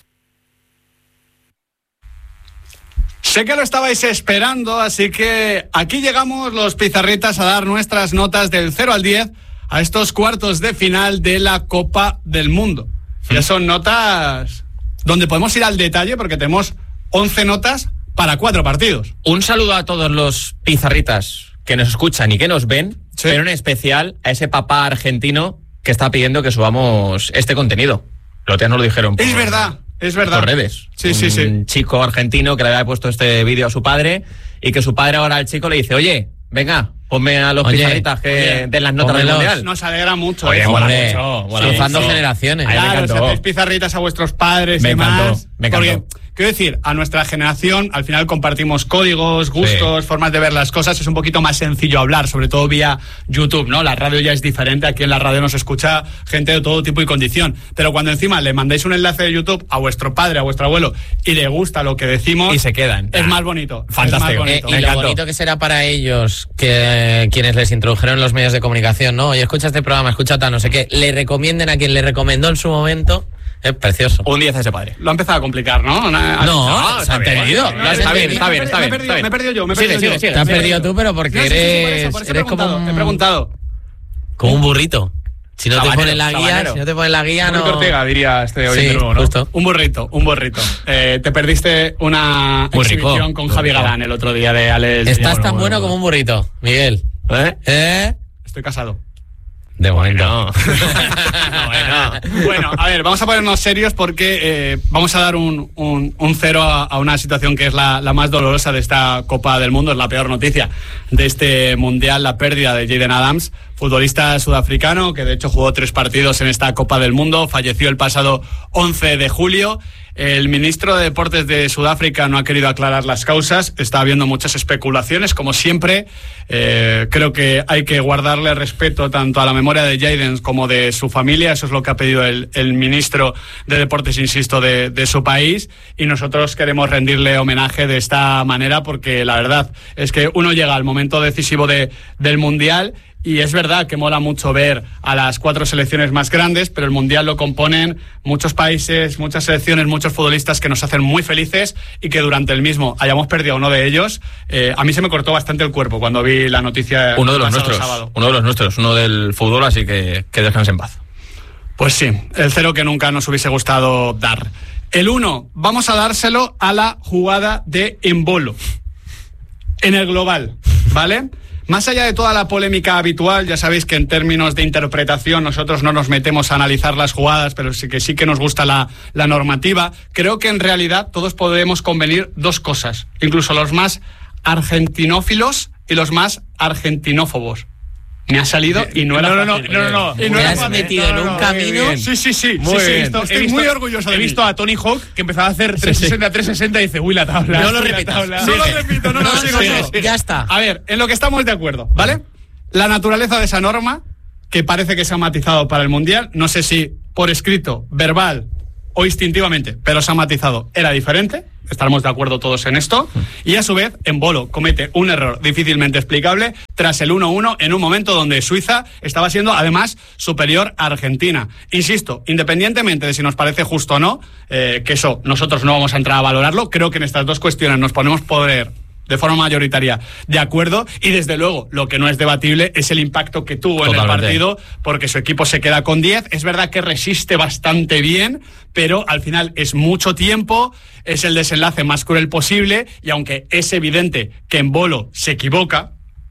Speaker 1: Sé que lo estabais esperando, así que aquí llegamos los pizarritas a dar nuestras notas del 0 al 10 a estos cuartos de final de la Copa del Mundo. Ya son notas donde podemos ir al detalle porque tenemos 11 notas para 4 partidos.
Speaker 2: Un saludo a todos los pizarritas que nos escuchan y que nos ven, pero en especial a ese papá argentino que está pidiendo que subamos este contenido. Los días nos lo dijeron.
Speaker 1: Es verdad.
Speaker 2: Por redes.
Speaker 1: Sí.
Speaker 2: Un chico argentino que le había puesto este vídeo a su padre y que su padre ahora al chico le dice, oye, venga, Ponme a los pizarritas que den las notas del mundial.
Speaker 1: Nos alegra mucho.
Speaker 4: Oye,
Speaker 1: mola
Speaker 4: mucho.
Speaker 3: Cruzando generaciones.
Speaker 4: Ahí me
Speaker 1: Claro,
Speaker 4: encantó.
Speaker 1: si hacéis pizarritas a vuestros padres
Speaker 4: Me
Speaker 1: y
Speaker 4: encantó,
Speaker 1: demás.
Speaker 4: me encantó.
Speaker 1: Porque, quiero decir, a nuestra generación al final compartimos códigos, gustos, formas de ver las cosas. Es un poquito más sencillo hablar, sobre todo vía YouTube, ¿no? La radio ya es diferente. Aquí en la radio nos escucha gente de todo tipo y condición. Pero cuando encima le mandáis un enlace de YouTube a vuestro padre, a vuestro abuelo, y le gusta lo que decimos...
Speaker 2: Y se quedan.
Speaker 1: Es más bonito.
Speaker 2: Fantástico.
Speaker 1: Es más bonito.
Speaker 3: Y
Speaker 2: Me
Speaker 3: lo
Speaker 2: encantó.
Speaker 3: bonito que será para ellos, que quienes les introdujeron los medios de comunicación, ¿no? Oye, escucha este programa, escucha tal, no sé qué, le recomienden a quien le recomendó en su momento, es precioso.
Speaker 2: Un 10 a ese padre.
Speaker 1: Lo ha empezado a complicar, ¿no?
Speaker 3: No, se ha entendido.
Speaker 2: Lo has entendido. Está bien.
Speaker 1: Me he perdido yo.
Speaker 2: Sigue.
Speaker 3: Te has perdido tú, pero porque
Speaker 1: No, sí, por eso he
Speaker 3: eres como
Speaker 1: preguntado, te he preguntado.
Speaker 3: como un burrito. Si no te
Speaker 2: Sabanero,
Speaker 3: ponen la guía,
Speaker 2: sabanero.
Speaker 3: si no te ponen la guía,
Speaker 4: Muy
Speaker 3: no...
Speaker 4: Ortega, diría este oyente
Speaker 3: Sí,
Speaker 4: nuevo, ¿no?
Speaker 3: justo.
Speaker 1: Un burrito. Te perdiste una
Speaker 3: Muy rico,
Speaker 1: exhibición con
Speaker 3: muy
Speaker 1: Javi
Speaker 3: rico.
Speaker 1: Galán el otro día de Alex.
Speaker 3: Estás tan bueno como un burrito, Miguel. ¿Eh?
Speaker 1: Estoy casado.
Speaker 3: De momento.
Speaker 1: Bueno, a ver, vamos a ponernos serios porque vamos a dar un cero a una situación que es la más dolorosa de esta Copa del Mundo. Es la peor noticia de este Mundial, la pérdida de Jayden Adams, futbolista sudafricano que de hecho jugó 3 partidos en esta Copa del Mundo. Falleció el pasado 11 de julio. El ministro de Deportes de Sudáfrica no ha querido aclarar las causas. Está habiendo muchas especulaciones, como siempre. Creo que hay que guardarle respeto tanto a la memoria de Jayden como de su familia. Eso es lo que ha pedido el ministro de Deportes, insisto, de su país. Y nosotros queremos rendirle homenaje de esta manera porque la verdad es que uno llega al momento decisivo del Mundial. Y es verdad que mola mucho ver a las 4 selecciones más grandes, pero el Mundial lo componen muchos países, muchas selecciones, muchos futbolistas que nos hacen muy felices y que durante el mismo hayamos perdido a uno de ellos. A mí se me cortó bastante el cuerpo cuando vi la noticia.
Speaker 2: Uno de los
Speaker 1: pasado
Speaker 2: nuestros,
Speaker 1: sábado.
Speaker 2: uno del fútbol, así que descanse en paz.
Speaker 1: Pues sí, el 0 que nunca nos hubiese gustado dar. El 1, vamos a dárselo a la jugada de Embolo. En el global, ¿vale? Más allá de toda la polémica habitual, ya sabéis que en términos de interpretación nosotros no nos metemos a analizar las jugadas, pero sí que nos gusta la normativa. Creo que en realidad todos podemos convenir 2 cosas, incluso los más argentinófilos y los más argentinófobos. Me ha salido y no era fácil.
Speaker 4: No.
Speaker 1: Y no
Speaker 3: Te
Speaker 1: era
Speaker 3: has
Speaker 1: fácil.
Speaker 3: metido en un camino.
Speaker 1: Sí.
Speaker 4: Muy bien.
Speaker 1: Estoy muy orgulloso de
Speaker 4: He
Speaker 1: mí.
Speaker 4: visto a Tony Hawk que empezaba a hacer 360 y dice, uy, la tabla.
Speaker 3: No lo
Speaker 4: uy, la
Speaker 3: repitas.
Speaker 4: tabla.
Speaker 1: No lo repito, no, sigo.
Speaker 3: Ya está.
Speaker 1: A ver, en lo que estamos de acuerdo, ¿vale? La naturaleza de esa norma, que parece que se ha matizado para el Mundial, no sé si por escrito, verbal o instintivamente, pero se ha matizado, era diferente, estaremos de acuerdo todos en esto, y a su vez, Embolo comete un error difícilmente explicable tras el 1-1 en un momento donde Suiza estaba siendo además superior a Argentina. Insisto, independientemente de si nos parece justo o no, que eso nosotros no vamos a entrar a valorarlo, creo que en estas 2 cuestiones nos ponemos poder de forma mayoritaria de acuerdo, y desde luego lo que no es debatible es el impacto que tuvo en el partido, porque su equipo se queda con 10. Es verdad que resiste bastante bien, pero al final es mucho tiempo, es el desenlace más cruel posible, y aunque es evidente que Embolo se equivoca,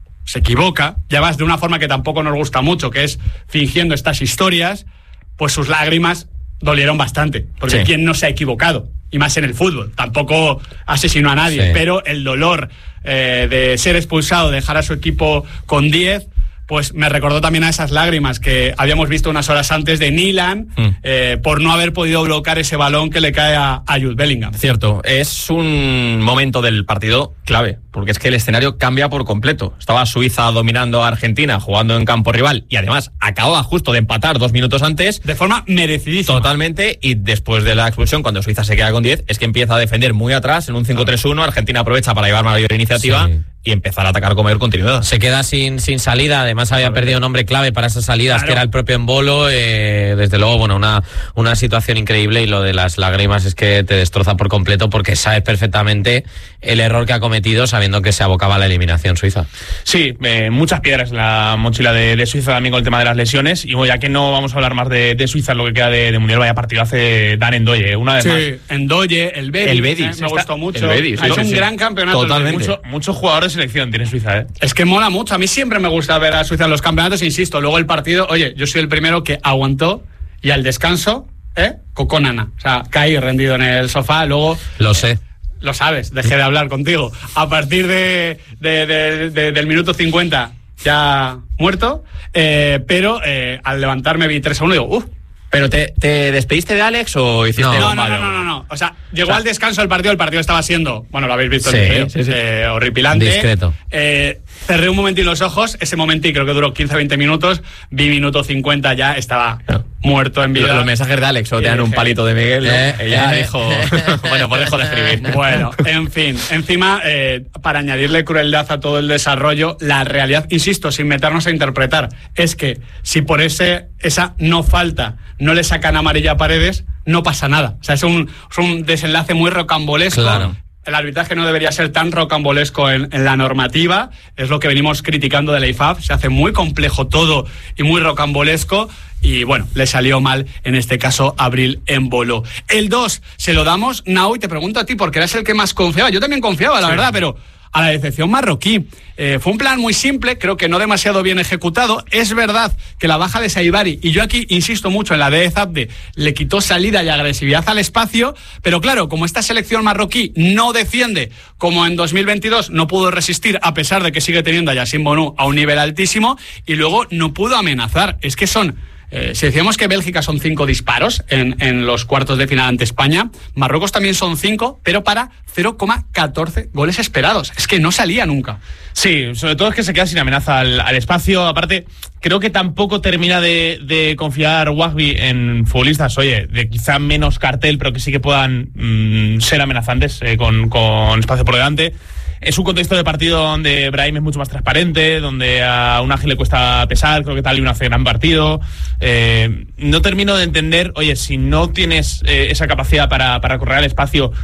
Speaker 1: ya vas de una forma que tampoco nos gusta mucho, que es fingiendo estas historias, pues sus lágrimas dolieron bastante, porque
Speaker 2: Sí.
Speaker 1: ¿quién no se ha equivocado? Y más en el fútbol, tampoco asesinó a nadie,
Speaker 3: Sí.
Speaker 1: pero el dolor de ser expulsado, dejar a su equipo con 10, pues me recordó también a esas lágrimas que habíamos visto unas horas antes de Nilan, por no haber podido bloquear ese balón que le cae a Jude Bellingham.
Speaker 2: Cierto, es un momento del partido clave, porque es que el escenario cambia por completo. Estaba Suiza dominando a Argentina, jugando en campo rival, y además acababa justo de empatar 2 minutos antes.
Speaker 1: De forma merecidísima.
Speaker 2: Totalmente, y después de la expulsión, cuando Suiza se queda con 10, es que empieza a defender muy atrás en un 5-3-1, Argentina aprovecha para llevar mayor iniciativa y empezar a atacar con mayor continuidad.
Speaker 3: Se queda sin salida, además había perdido un hombre clave para esas salidas,
Speaker 1: Claro.
Speaker 3: que era el propio Embolo. Desde luego, bueno, una situación increíble, y lo de las lágrimas es que te destroza por completo, porque sabes perfectamente el error que ha cometido, sabiendo que se abocaba a la eliminación Suiza.
Speaker 4: Sí, muchas piedras en la mochila de Suiza también con el tema de las lesiones. Y bueno, ya que no vamos a hablar más de Suiza en lo que queda de Mundial, vaya partido hace Dan Ndoye, una vez más.
Speaker 1: Sí, Ndoye, el Betis, me gustó mucho.
Speaker 2: el Betis,
Speaker 1: Ha hecho
Speaker 2: sí,
Speaker 1: un
Speaker 2: sí.
Speaker 1: gran campeonato.
Speaker 2: Totalmente.
Speaker 4: Muchos jugadores de selección tiene Suiza, ¿eh?
Speaker 1: Es que mola mucho. A mí siempre me gusta ver a Suiza en los campeonatos, insisto. Luego el partido, oye, yo soy el primero que aguantó, y al descanso, coconana. O sea, caí rendido en el sofá. Luego,
Speaker 3: Lo sé.
Speaker 1: lo sabes, dejé de hablar contigo. A partir del minuto 50, ya muerto, pero al levantarme vi 3-1 y digo,
Speaker 2: ¿Pero te despediste de Alex o hiciste
Speaker 1: No. O sea, llegó al descanso del partido estaba siendo, bueno, lo habéis visto en el vídeo, horripilante.
Speaker 3: Discreto.
Speaker 1: Cerré un momentín los ojos, ese momentín creo que duró 15-20 minutos, vi minuto 50 ya, estaba muerto en vida.
Speaker 2: Los mensajes de Alex o te dan un palito de Miguel, ¿no? Ella dijo, bueno, pues dejo de escribir.
Speaker 1: Bueno, en fin, encima, para añadirle crueldad a todo el desarrollo, la realidad, insisto, sin meternos a interpretar, es que si por esa no falta no le sacan amarilla a Paredes, no pasa nada. O sea, es un desenlace muy rocambolesco.
Speaker 3: Claro.
Speaker 1: El arbitraje no debería ser tan rocambolesco en la normativa, es lo que venimos criticando de la IFAB, se hace muy complejo todo y muy rocambolesco, y bueno, le salió mal en este caso Abril Embolo. El 2 se lo damos, Nau, y te pregunto a ti, porque eras el que más confiaba. Yo también confiaba, la verdad, pero a la decepción marroquí. Fue un plan muy simple, creo que no demasiado bien ejecutado. Es verdad que la baja de Saibari, y yo aquí insisto mucho en la de Zabde, le quitó salida y agresividad al espacio, pero claro, como esta selección marroquí no defiende, como en 2022 no pudo resistir, a pesar de que sigue teniendo a Yassine Bonu a un nivel altísimo, y luego no pudo amenazar. Es que son... si decíamos que Bélgica son 5 disparos en los cuartos de final ante España, Marruecos también son 5, pero para 0,14 goles esperados. Es que no salía nunca.
Speaker 4: Sí, sobre todo es que se queda sin amenaza al espacio. Aparte, creo que tampoco termina de confiar Wahbi en futbolistas, de quizá menos cartel, pero que sí que puedan ser amenazantes con espacio por delante. Es un contexto de partido donde Brahim es mucho más transparente, donde a un Ángel le cuesta pesar, creo que Talion hace gran partido. No termino de entender, si no tienes esa capacidad para correr al espacio,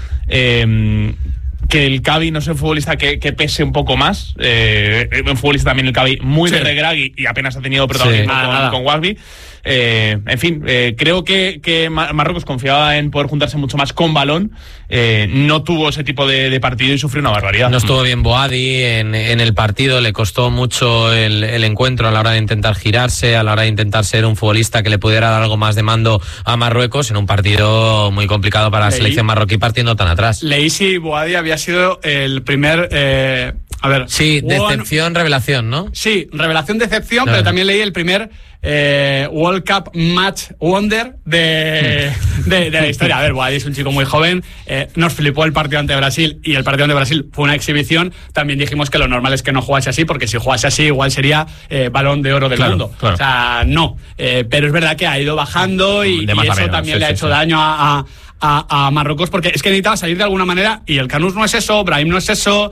Speaker 4: que el Cavi no sea un futbolista que pese un poco más. Un futbolista también el Cavi muy de regragui y apenas ha tenido protagonismo con Wahbi. En fin, creo que Marruecos confiaba en poder juntarse mucho más con balón, no tuvo ese tipo de partido y sufrió una barbaridad.
Speaker 3: No estuvo bien Boadi en el partido, le costó mucho el encuentro a la hora de intentar girarse, a la hora de intentar ser un futbolista que le pudiera dar algo más de mando a Marruecos en un partido muy complicado para la selección marroquí partiendo tan atrás.
Speaker 1: Leí si Boadi había sido el primer...
Speaker 3: Sí, decepción, revelación, ¿no?
Speaker 1: Sí, revelación, decepción, pero también leí el primer World Cup Match Wonder de la historia. A ver, Boadi es un chico muy joven, nos flipó el partido ante Brasil, y el partido ante Brasil fue una exhibición. También dijimos que lo normal es que no jugase así, porque si jugase así igual sería balón de oro del mundo. Claro. O sea, no. Pero es verdad que ha ido bajando y eso también le ha hecho daño a Marruecos, porque es que necesitaba salir de alguna manera, y el Canús no es eso, Brahim no es eso,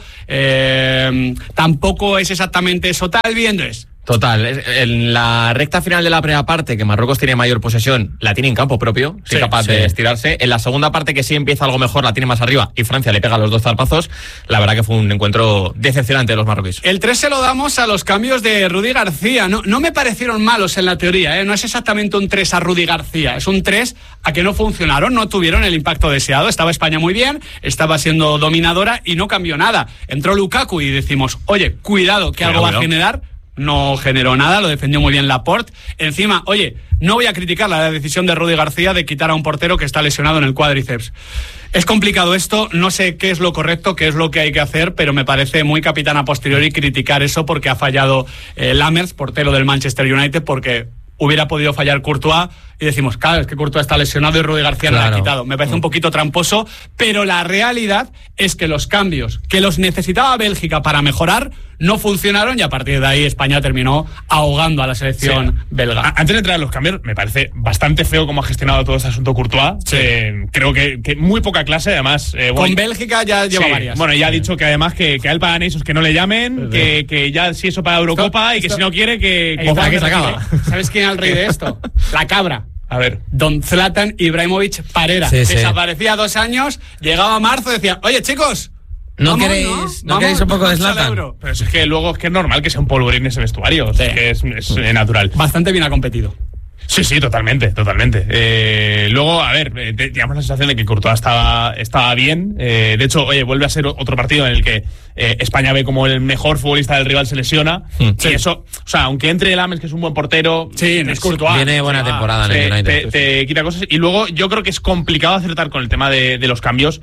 Speaker 1: tampoco es exactamente eso, tal viendo es.
Speaker 2: Total, en la recta final de la primera parte, que Marruecos tiene mayor posesión, la tiene en campo propio, es capaz de estirarse. En la segunda parte, que sí empieza algo mejor, la tiene más arriba y Francia le pega los 2 zarpazos. La verdad que fue un encuentro decepcionante de los marroquíes.
Speaker 1: El 3 se lo damos a los cambios de Rudi García. No me parecieron malos en la teoría, no es exactamente un 3 a Rudi García, es un 3 a que no funcionaron, no tuvieron el impacto deseado. Estaba España muy bien, estaba siendo dominadora y no cambió nada. Entró Lukaku y decimos, oye, cuidado, que algo va a generar. No generó nada, lo defendió muy bien Laporte. Encima, no voy a criticar la decisión de Rudi García de quitar a un portero que está lesionado en el cuádriceps. Es complicado esto, no sé qué es lo correcto, qué es lo que hay que hacer, pero me parece muy capitán a posteriori criticar eso, porque ha fallado Lammers, portero del Manchester United, porque hubiera podido fallar Courtois, y decimos, claro, es que Courtois está lesionado y Rudi García no lo ha quitado. Me parece un poquito tramposo, pero la realidad es que los cambios que los necesitaba Bélgica para mejorar no funcionaron, y a partir de ahí España terminó ahogando a la selección belga.
Speaker 4: Antes de entrar en los cambios, me parece bastante feo cómo ha gestionado todo este asunto Courtois. Creo que muy poca clase, además.
Speaker 1: Con Bélgica ya lleva varias.
Speaker 4: Bueno, ya ha dicho que además que a él pagan esos que no le llamen, que ya si eso para Eurocopa, y que si no quiere que
Speaker 1: se acaba. ¿Sabes quién es el rey de esto? La cabra.
Speaker 4: A ver.
Speaker 1: Don Zlatan Ibrahimovic Parera. Desaparecía 2 años, llegaba a marzo y decía, oye, chicos,
Speaker 3: ¿No queréis un poco de Zlatan?
Speaker 4: Pero es que luego es normal que sea un polvorín en ese vestuario. Que es natural.
Speaker 1: Bastante bien ha competido.
Speaker 4: Sí, totalmente. Luego, a ver, digamos la sensación de que Courtois estaba bien. De hecho, vuelve a ser otro partido en el que España ve como el mejor futbolista del rival se lesiona. Y eso, aunque entre Lammers, que es un buen portero,
Speaker 1: no es Courtois.
Speaker 3: Viene buena temporada en el United.
Speaker 4: Te quita cosas. Y luego yo creo que es complicado acertar con el tema de los cambios,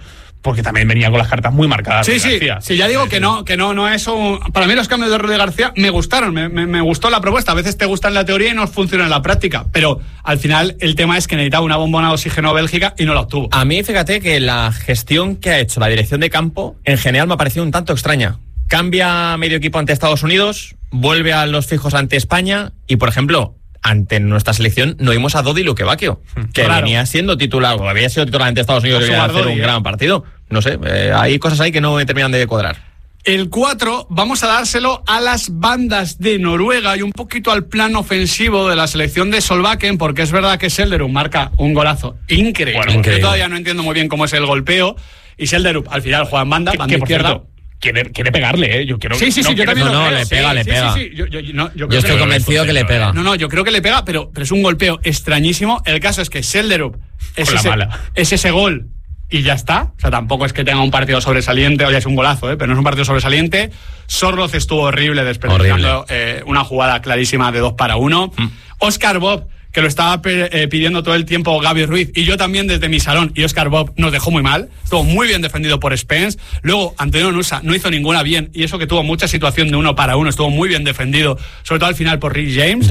Speaker 4: porque también venía con las cartas muy marcadas.
Speaker 1: Sí,
Speaker 4: García.
Speaker 1: sí, ya digo que no es un... Para mí los cambios de Rudy García me gustaron, me gustó la propuesta. A veces te gusta en la teoría y no funciona en la práctica, pero al final el tema es que necesitaba una bombona de oxígeno Bélgica y no la obtuvo.
Speaker 2: A mí, fíjate que la gestión que ha hecho la dirección de campo, en general me ha parecido un tanto extraña. Cambia medio equipo ante Estados Unidos, vuelve a los fijos ante España y, por ejemplo, ante nuestra selección no vimos a Dodi Lukebakio, que venía siendo titular, o había sido titular ante Estados Unidos y iba a hacer un gran partido. No sé, hay cosas ahí que no me terminan de cuadrar.
Speaker 1: El 4 vamos a dárselo a las bandas de Noruega y un poquito al plan ofensivo de la selección de Solbakken, porque es verdad que Selderup marca un golazo increíble. Bueno, yo todavía no entiendo muy bien cómo es el golpeo, y Selderup al final juega en banda izquierda.
Speaker 4: Cierto, quiere pegarle, ¿eh? Yo quiero
Speaker 1: sí, yo también
Speaker 3: no, le pega. Yo estoy convencido que le pega.
Speaker 1: No, yo creo que le pega, pero es un golpeo extrañísimo. El caso es que Selderup es ese gol y ya está. O sea, tampoco es que tenga un partido sobresaliente, oye, es un golazo, pero no es un partido sobresaliente. Sorloz estuvo horrible desperdiciando una jugada clarísima de 2-1. Óscar Bob, que lo estaba pidiendo todo el tiempo Gaby Ruiz, y yo también desde mi salón, y Óscar Bob nos dejó muy mal. Estuvo muy bien defendido por Spence. Luego Antonio Nusa no hizo ninguna bien, y eso que tuvo mucha situación de 1-1, estuvo muy bien defendido, sobre todo al final por Rick James.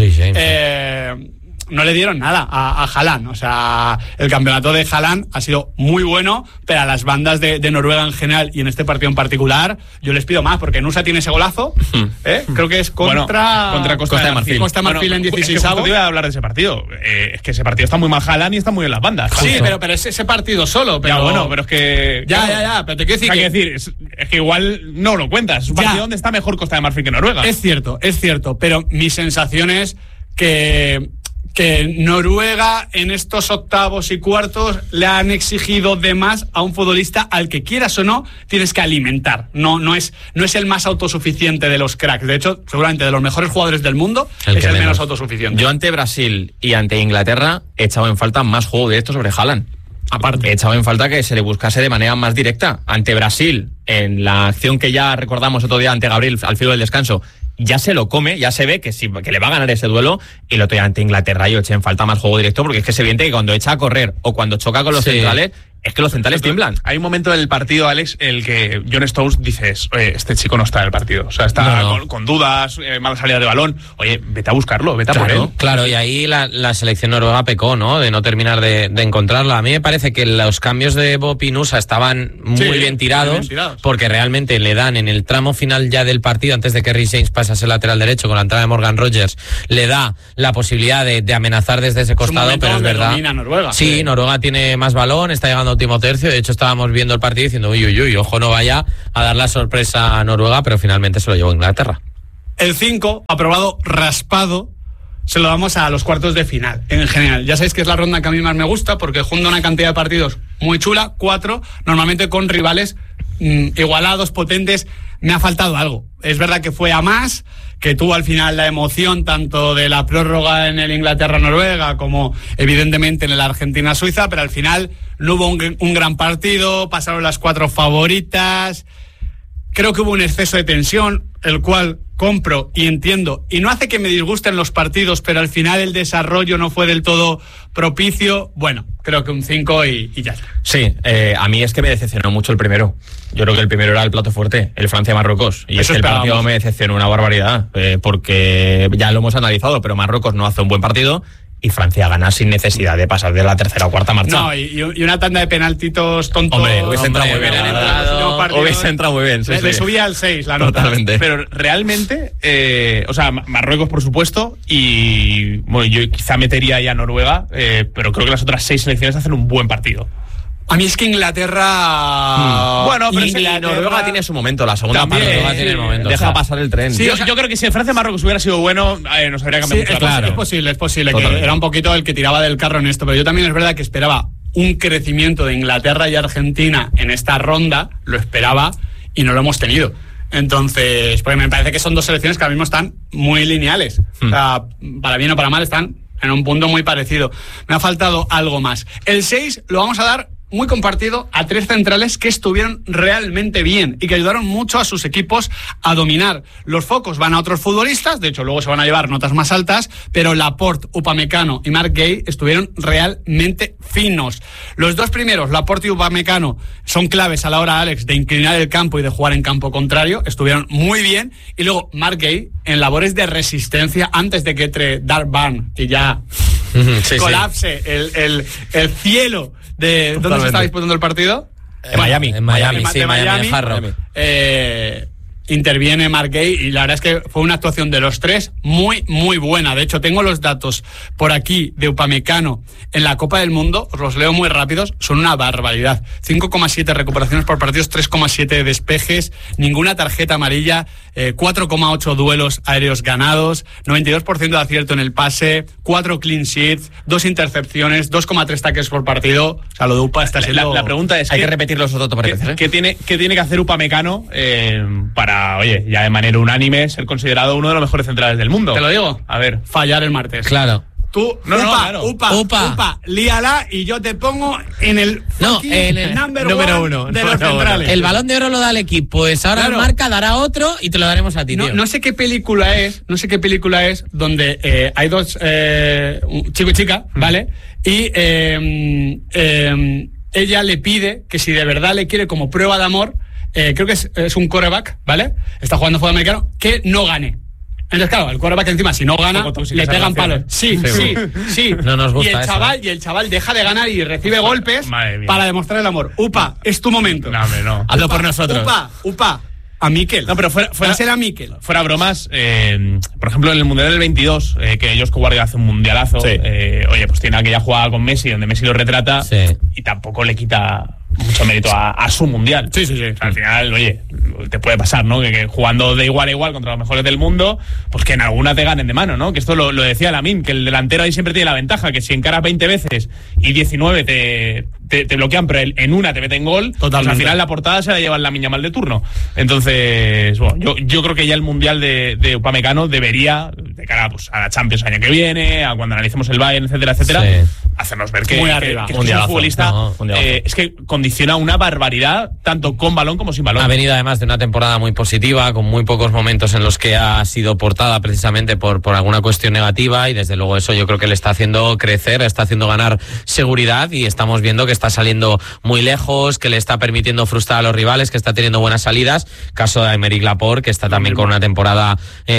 Speaker 1: No le dieron nada a Haaland. O sea, el campeonato de Haaland ha sido muy bueno, pero a las bandas de Noruega en general y en este partido en particular, yo les pido más, porque Nusa tiene ese golazo, creo que es contra
Speaker 4: Costa de Marfil.
Speaker 1: Costa de Marfil en 16.
Speaker 4: Es que te iba a hablar de ese partido. Es que ese partido está muy mal Haaland y está muy en las bandas.
Speaker 1: Sí, pero es ese partido solo. Pero...
Speaker 4: Ya, bueno, pero es que...
Speaker 1: Ya, pero te quiero decir
Speaker 4: es que igual no lo cuentas. Es un partido donde está mejor Costa de Marfil que Noruega.
Speaker 1: Es cierto, pero mi sensación es que Noruega en estos octavos y cuartos le han exigido de más a un futbolista al que, quieras o no, tienes que alimentar. No es el más autosuficiente de los cracks. De hecho, seguramente de los mejores jugadores del mundo es el menos autosuficiente.
Speaker 2: Yo ante Brasil y ante Inglaterra he echado en falta más juego directo sobre Haaland. Aparte, he echado en falta que se le buscase de manera más directa. Ante Brasil, en la acción que ya recordamos otro día ante Gabriel al filo del descanso, ya se lo come, ya se ve que le va a ganar ese duelo, y lo otro día ante Inglaterra yo eché en falta más juego directo, porque es que es evidente que cuando echa a correr o cuando choca con los centrales, es que los centrales tiemblan.
Speaker 4: Hay un momento del partido, Alex, en el que John Stones dices, este chico no está en el partido. O sea, está con dudas, mala salida de balón. Oye, vete a buscarlo, vete a por él.
Speaker 3: Claro, y ahí la selección noruega pecó, ¿no? De no terminar de encontrarla. A mí me parece que los cambios de Bob y Nusa estaban muy bien tirados, porque realmente le dan en el tramo final ya del partido, antes de que Reece James pase a ser lateral derecho con la entrada de Morgan Rogers, le da la posibilidad de amenazar desde ese costado, pero es verdad.
Speaker 1: Noruega.
Speaker 3: Sí, Noruega tiene más balón, está llegando último tercio. De hecho, estábamos viendo el partido diciendo uy, ojo, no vaya a dar la sorpresa a Noruega, pero finalmente se lo llevó Inglaterra.
Speaker 1: El 5, aprobado raspado, se lo damos a los cuartos de final. En general, ya sabéis que es la ronda que a mí más me gusta, porque junta una cantidad de partidos muy chula, 4, normalmente con rivales igualados, potentes. Me ha faltado algo. Es verdad que fue a más, que tuvo al final la emoción tanto de la prórroga en el Inglaterra-Noruega como evidentemente en el Argentina-Suiza, pero al final no hubo un gran partido, pasaron las 4 favoritas. Creo que hubo un exceso de tensión, el cual compro y entiendo, y no hace que me disgusten los partidos, pero al final el desarrollo no fue del todo propicio. Bueno, creo que un 5 y ya está.
Speaker 2: Sí, a mí es que me decepcionó mucho el primero. Yo creo que el primero era el plato fuerte, el Francia-Marruecos. Y eso es que el partido me decepcionó una barbaridad, porque ya lo hemos analizado, pero Marruecos no hace un buen partido y Francia gana sin necesidad de pasar de la tercera o cuarta marcha.
Speaker 1: No, y una tanda de penaltitos tontos.
Speaker 2: Hombre, hubiese entrado muy bien. Hubiese entrado muy bien.
Speaker 1: Le subía al 6 la nota.
Speaker 2: Totalmente.
Speaker 4: Pero realmente, o sea, Marruecos por supuesto, y bueno, yo quizá metería ya a Noruega, pero creo que las otras 6 selecciones hacen un buen partido.
Speaker 1: A mí es que Inglaterra...
Speaker 2: Bueno, pero Noruega tiene su momento, la segunda parte.
Speaker 3: Noruega tiene el momento.
Speaker 2: Deja pasar el tren.
Speaker 4: Sí, yo creo que si Francia-Marruecos hubiera sido bueno, nos habría cambiado mucho.
Speaker 1: Claro. Es posible que era un poquito el que tiraba del carro en esto, pero yo también es verdad que esperaba un crecimiento de Inglaterra y Argentina en esta ronda, lo esperaba y no lo hemos tenido. Entonces, pues me parece que son dos selecciones que ahora mismo están muy lineales. O sea, para bien o para mal están en un punto muy parecido. Me ha faltado algo más. El 6 lo vamos a dar muy compartido a 3 centrales que estuvieron realmente bien y que ayudaron mucho a sus equipos a dominar. Los focos van a otros futbolistas, de hecho luego se van a llevar notas más altas, pero Laporte, Upamecano y Marc Guéhi estuvieron realmente finos. Los 2 primeros, Laporte y Upamecano, son claves a la hora, Alex, de inclinar el campo y de jugar en campo contrario, estuvieron muy bien, y luego Marc Guéhi en labores de resistencia antes de que entre Darban y ya colapse el cielo de... ¿Dónde se está disputando el partido?
Speaker 3: En Miami, Miami, Jarro.
Speaker 1: Interviene Marc Guéhi y la verdad es que fue una actuación de los 3 muy, muy buena. De hecho, tengo los datos por aquí de Upamecano en la Copa del Mundo, os los leo muy rápidos, son una barbaridad. 5,7 recuperaciones por partidos, 3,7 despejes, ninguna tarjeta amarilla, 4,8 duelos aéreos ganados, 92% de acierto en el pase, 4 clean sheets, 2 intercepciones, 2,3 tackles por partido. O sea, lo de Upa está siendo...
Speaker 4: La pregunta es...
Speaker 2: Hay que repetir los otros veces, ¿eh?
Speaker 4: ¿Qué tiene que hacer Upamecano para, oye, ya de manera unánime, ser considerado uno de los mejores centrales del mundo?
Speaker 1: Te lo digo.
Speaker 4: A ver.
Speaker 1: Fallar el martes.
Speaker 3: Claro.
Speaker 1: Tú,
Speaker 4: claro.
Speaker 1: Upa, líala y yo te pongo en el
Speaker 2: número uno
Speaker 1: de los centrales.
Speaker 3: El Balón de Oro lo da el equipo, pues ahora el Marca dará otro y te lo daremos a ti, tío.
Speaker 1: No sé qué película es donde hay 2 chico y chica, ¿vale? Y ella le pide que si de verdad le quiere como prueba de amor, creo que es un quarterback, ¿vale? Está jugando fútbol americano, que no gane. Entonces, claro, el quarterback encima, si no gana, le pegan palos. Sí.
Speaker 3: No nos gusta
Speaker 1: y el chaval deja de ganar y recibe golpes para demostrar el amor. Upa, es tu momento.
Speaker 4: No.
Speaker 2: Hazlo por nosotros.
Speaker 1: Upa. A Mikel.
Speaker 4: No, pero
Speaker 1: fuera Mikel.
Speaker 4: Fuera bromas, por ejemplo, en el Mundial del 22, que ellos que Guardiola hace un mundialazo, oye, pues tiene aquella jugada con Messi, donde Messi lo retrata, y tampoco le quita mucho mérito a su mundial.
Speaker 1: Sí.
Speaker 4: O sea, al final, oye, te puede pasar, ¿no? Que jugando de igual a igual contra los mejores del mundo, pues que en alguna te ganen de mano, ¿no? Que esto lo decía Lamine, que el delantero ahí siempre tiene la ventaja, que si encaras 20 veces y 19 te bloquean, pero en una te meten gol, pues al final la portada se la lleva la Lamine Yamal de turno. Entonces, bueno, yo creo que ya el mundial de Upamecano debería, de cara pues, a la Champions año que viene, a cuando analicemos el Bayern, etcétera, hacernos ver que es un futbolista, es que condiciona una barbaridad, tanto con balón como sin balón.
Speaker 3: Ha venido además de una temporada muy positiva, con muy pocos momentos en los que ha sido portada precisamente por alguna cuestión negativa, y desde luego eso yo creo que le está haciendo crecer, le está haciendo ganar seguridad, y estamos viendo que está saliendo muy lejos, que le está permitiendo frustrar a los rivales, que está teniendo buenas salidas. Caso de Aymeric Laporte, que está también con una temporada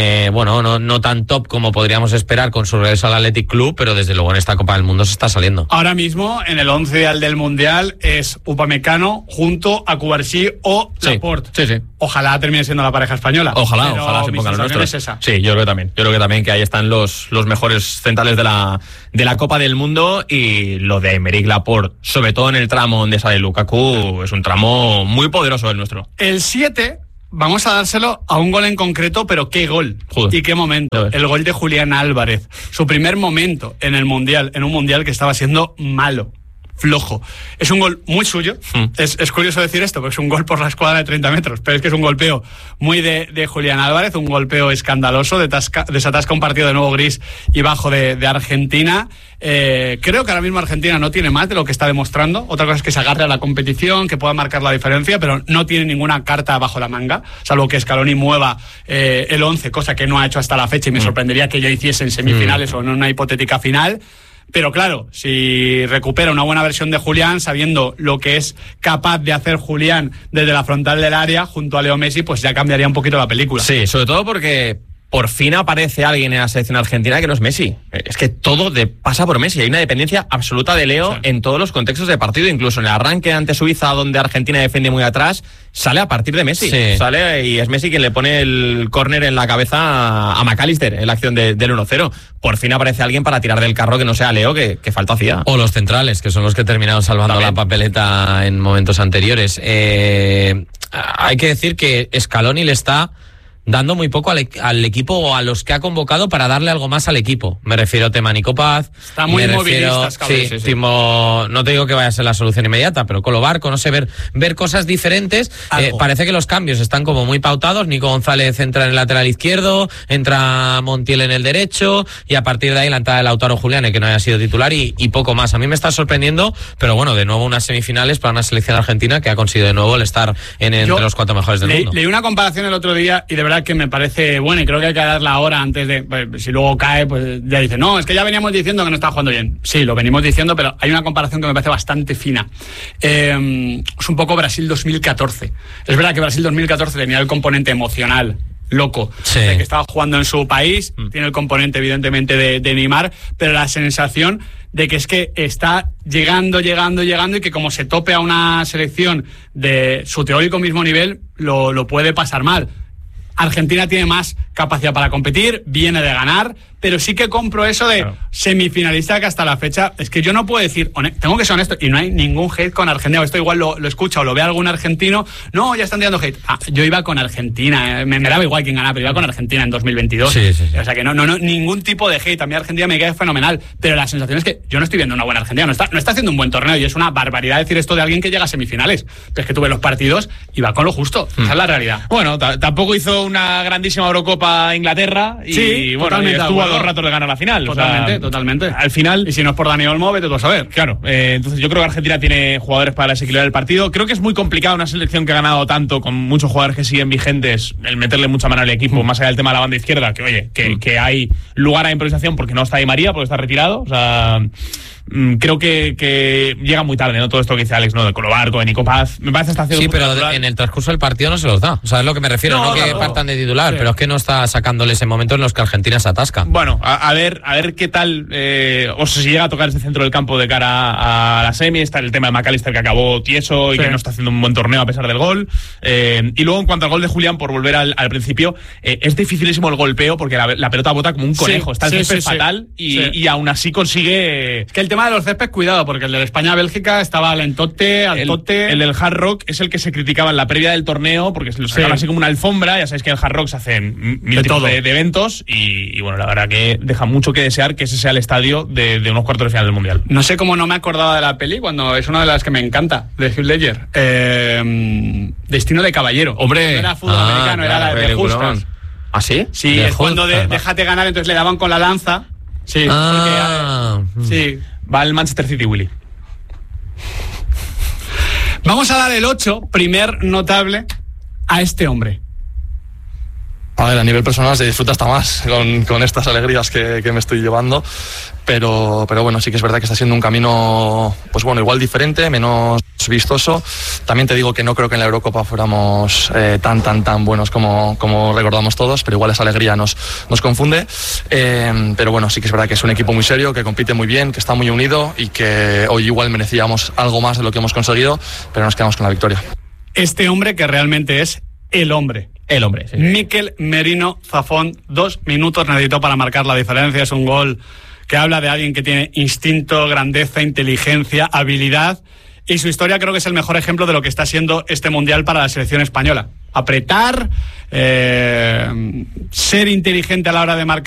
Speaker 3: no tan top como podríamos esperar con su regreso al Athletic Club, pero desde luego en esta Copa del Mundo se está saliendo.
Speaker 1: Ahora mismo en el 11 ideal del Mundial es Upamecano junto a Cubarsí o Laporte.
Speaker 2: Sí.
Speaker 1: Ojalá termine siendo la pareja española.
Speaker 2: Ojalá se pongan los nuestros.
Speaker 1: Es esa.
Speaker 2: Sí, yo creo que también que ahí están los mejores centrales de la Copa del Mundo, y lo de Aymeric Laporte, sobre todo en el tramo donde sale Lukaku, es un tramo muy poderoso el nuestro.
Speaker 1: El 7 vamos a dárselo a un gol en concreto, pero qué gol.
Speaker 2: Joder.
Speaker 1: Y qué momento. El gol de Julián Álvarez. Su primer momento en el Mundial, en un Mundial que estaba siendo malo, flojo. Es un gol muy suyo. Es curioso decir esto, porque es un gol por la escuadra de 30 metros, pero es que es un golpeo muy de Julián Álvarez, un golpeo escandaloso, desatasca un partido de nuevo gris y bajo de Argentina. Creo que ahora mismo Argentina no tiene más de lo que está demostrando. Otra cosa es que se agarre a la competición, que pueda marcar la diferencia, pero no tiene ninguna carta bajo la manga, salvo que Scaloni mueva el 11, cosa que no ha hecho hasta la fecha, y me sorprendería que ya hiciese en semifinales o en una hipotética final. Pero claro, si recupera una buena versión de Julián, sabiendo lo que es capaz de hacer Julián desde la frontal del área junto a Leo Messi, pues ya cambiaría un poquito la película.
Speaker 2: Sí, sobre todo porque por fin aparece alguien en la selección argentina que no es Messi. Es que todo pasa por Messi. Hay una dependencia absoluta de Leo en todos los contextos de partido, incluso en el arranque ante Suiza, donde Argentina defiende muy atrás, sale a partir de Messi. Sí. Sale y es Messi quien le pone el córner en la cabeza a McAllister en la acción del 1-0. Por fin aparece alguien para tirar del carro que no sea Leo, que falta hacía.
Speaker 3: O los centrales, que son los que terminaron salvando la papeleta en momentos anteriores. Hay que decir que Scaloni le está dando muy poco al equipo o a los que ha convocado para darle algo más al equipo. Me refiero a tema Nico Paz.
Speaker 1: Está muy movilista,
Speaker 3: sí. No te digo que vaya a ser la solución inmediata, pero Colo Barco, no sé, ver cosas diferentes. Parece que los cambios están como muy pautados. Nico González entra en el lateral izquierdo, entra Montiel en el derecho, y a partir de ahí la entrada de Lautaro Julián, que no haya sido titular, y poco más. A mí me está sorprendiendo, pero bueno, de nuevo unas semifinales para una selección argentina que ha conseguido de nuevo el estar entre los 4 mejores del mundo.
Speaker 1: Leí una comparación el otro día y de verdad que me parece buena, y creo que hay que darla ahora antes de, pues, si luego cae, pues ya dice, no, es que ya veníamos diciendo que no estaba jugando bien. Sí, lo venimos diciendo, pero hay una comparación que me parece bastante fina. Es un poco Brasil 2014. Es verdad que Brasil 2014 tenía el componente emocional loco,
Speaker 3: sí,
Speaker 1: de que estaba jugando en su país, tiene el componente evidentemente de Neymar, pero la sensación de que es que está llegando y que como se tope a una selección de su teórico mismo nivel, lo puede pasar mal. Argentina tiene más capacidad para competir, viene de ganar, pero sí que compro eso de semifinalista, que hasta la fecha, es que yo no puedo decir, tengo que ser honesto, y no hay ningún hate con Argentina. Esto igual lo escucha o lo ve algún argentino, no, ya están tirando hate. Yo iba con Argentina, me daba igual quién ganaba, pero iba con Argentina en 2022. Sí. O sea que no, ningún tipo de hate. A mí Argentina me queda fenomenal, pero la sensación es que yo no estoy viendo una buena Argentina, no está haciendo un buen torneo, y es una barbaridad decir esto de alguien que llega a semifinales. Pero es que tuve los partidos y va con lo justo, esa es la realidad.
Speaker 4: Bueno, tampoco hizo una grandísima Eurocopa Inglaterra, y bueno, estuvo a 2 ratos de ganar la final.
Speaker 1: Totalmente.
Speaker 4: Al final,
Speaker 1: y si no es por Dani Olmo, vete tú a saber.
Speaker 4: Claro, entonces yo creo que Argentina tiene jugadores para desequilibrar el partido. Creo que es muy complicado una selección que ha ganado tanto, con muchos jugadores que siguen vigentes, el meterle mucha mano al equipo, más allá del tema de la banda izquierda, que oye, que hay lugar a improvisación porque no está Di María, porque está retirado. O sea, creo que llega muy tarde, ¿no? Todo esto que dice Alex, ¿no? De Colo Barco, de Nico Paz. Me parece hasta haciendo.
Speaker 3: Sí, pero en el transcurso del partido no se los da. O sea, es lo que me refiero. No que partan de titular, pero es que no está sacándoles en momentos en los que Argentina se atasca.
Speaker 4: Bueno, a ver qué tal, o si llega a tocar este centro del campo de cara a la semi. Está el tema de McAllister, que acabó tieso y que no está haciendo un buen torneo a pesar del gol. Y luego, en cuanto al gol de Julián, por volver al principio, es dificilísimo el golpeo porque la pelota bota como un conejo. Está el césped fatal y aún así consigue.
Speaker 1: Es que el tema de los céspedes, cuidado, porque el de España-Bélgica estaba al tote.
Speaker 4: El del Hard Rock es el que se criticaba en la previa del torneo porque se lo sacaban así como una alfombra. Ya sabéis que en el Hard Rock se hacen mil tipos de eventos y bueno, la verdad que deja mucho que desear que ese sea el estadio de unos cuartos de final del Mundial.
Speaker 1: No sé cómo no me acordaba de la peli cuando es una de las que me encanta, de Heath Ledger. Destino de caballero.
Speaker 2: Hombre,
Speaker 1: no era fútbol americano, era la de justas.
Speaker 2: ¿Ah, sí?
Speaker 1: Sí, es cuando déjate ganar, entonces le daban con la lanza. Sí, sí.
Speaker 4: Va al Manchester City, Willy.
Speaker 1: Vamos a dar el 8, primer notable, a este hombre.
Speaker 7: A ver, a nivel personal se disfruta hasta más con estas alegrías que me estoy llevando, pero bueno, sí que es verdad que está siendo un camino, pues bueno, igual diferente, menos vistoso. También te digo que no creo que en la Eurocopa fuéramos tan buenos como recordamos todos, pero igual esa alegría nos confunde. Pero bueno, sí que es verdad que es un equipo muy serio, que compite muy bien, que está muy unido y que hoy igual merecíamos algo más de lo que hemos conseguido, pero nos quedamos con la victoria.
Speaker 1: Este hombre que realmente es el hombre.
Speaker 2: Sí.
Speaker 1: Mikel Merino Zafón, 2 minutos necesitó para marcar la diferencia. Es un gol que habla de alguien que tiene instinto, grandeza, inteligencia, habilidad, y su historia creo que es el mejor ejemplo de lo que está siendo este Mundial para la selección española. Apretar, ser inteligente a la hora de marcar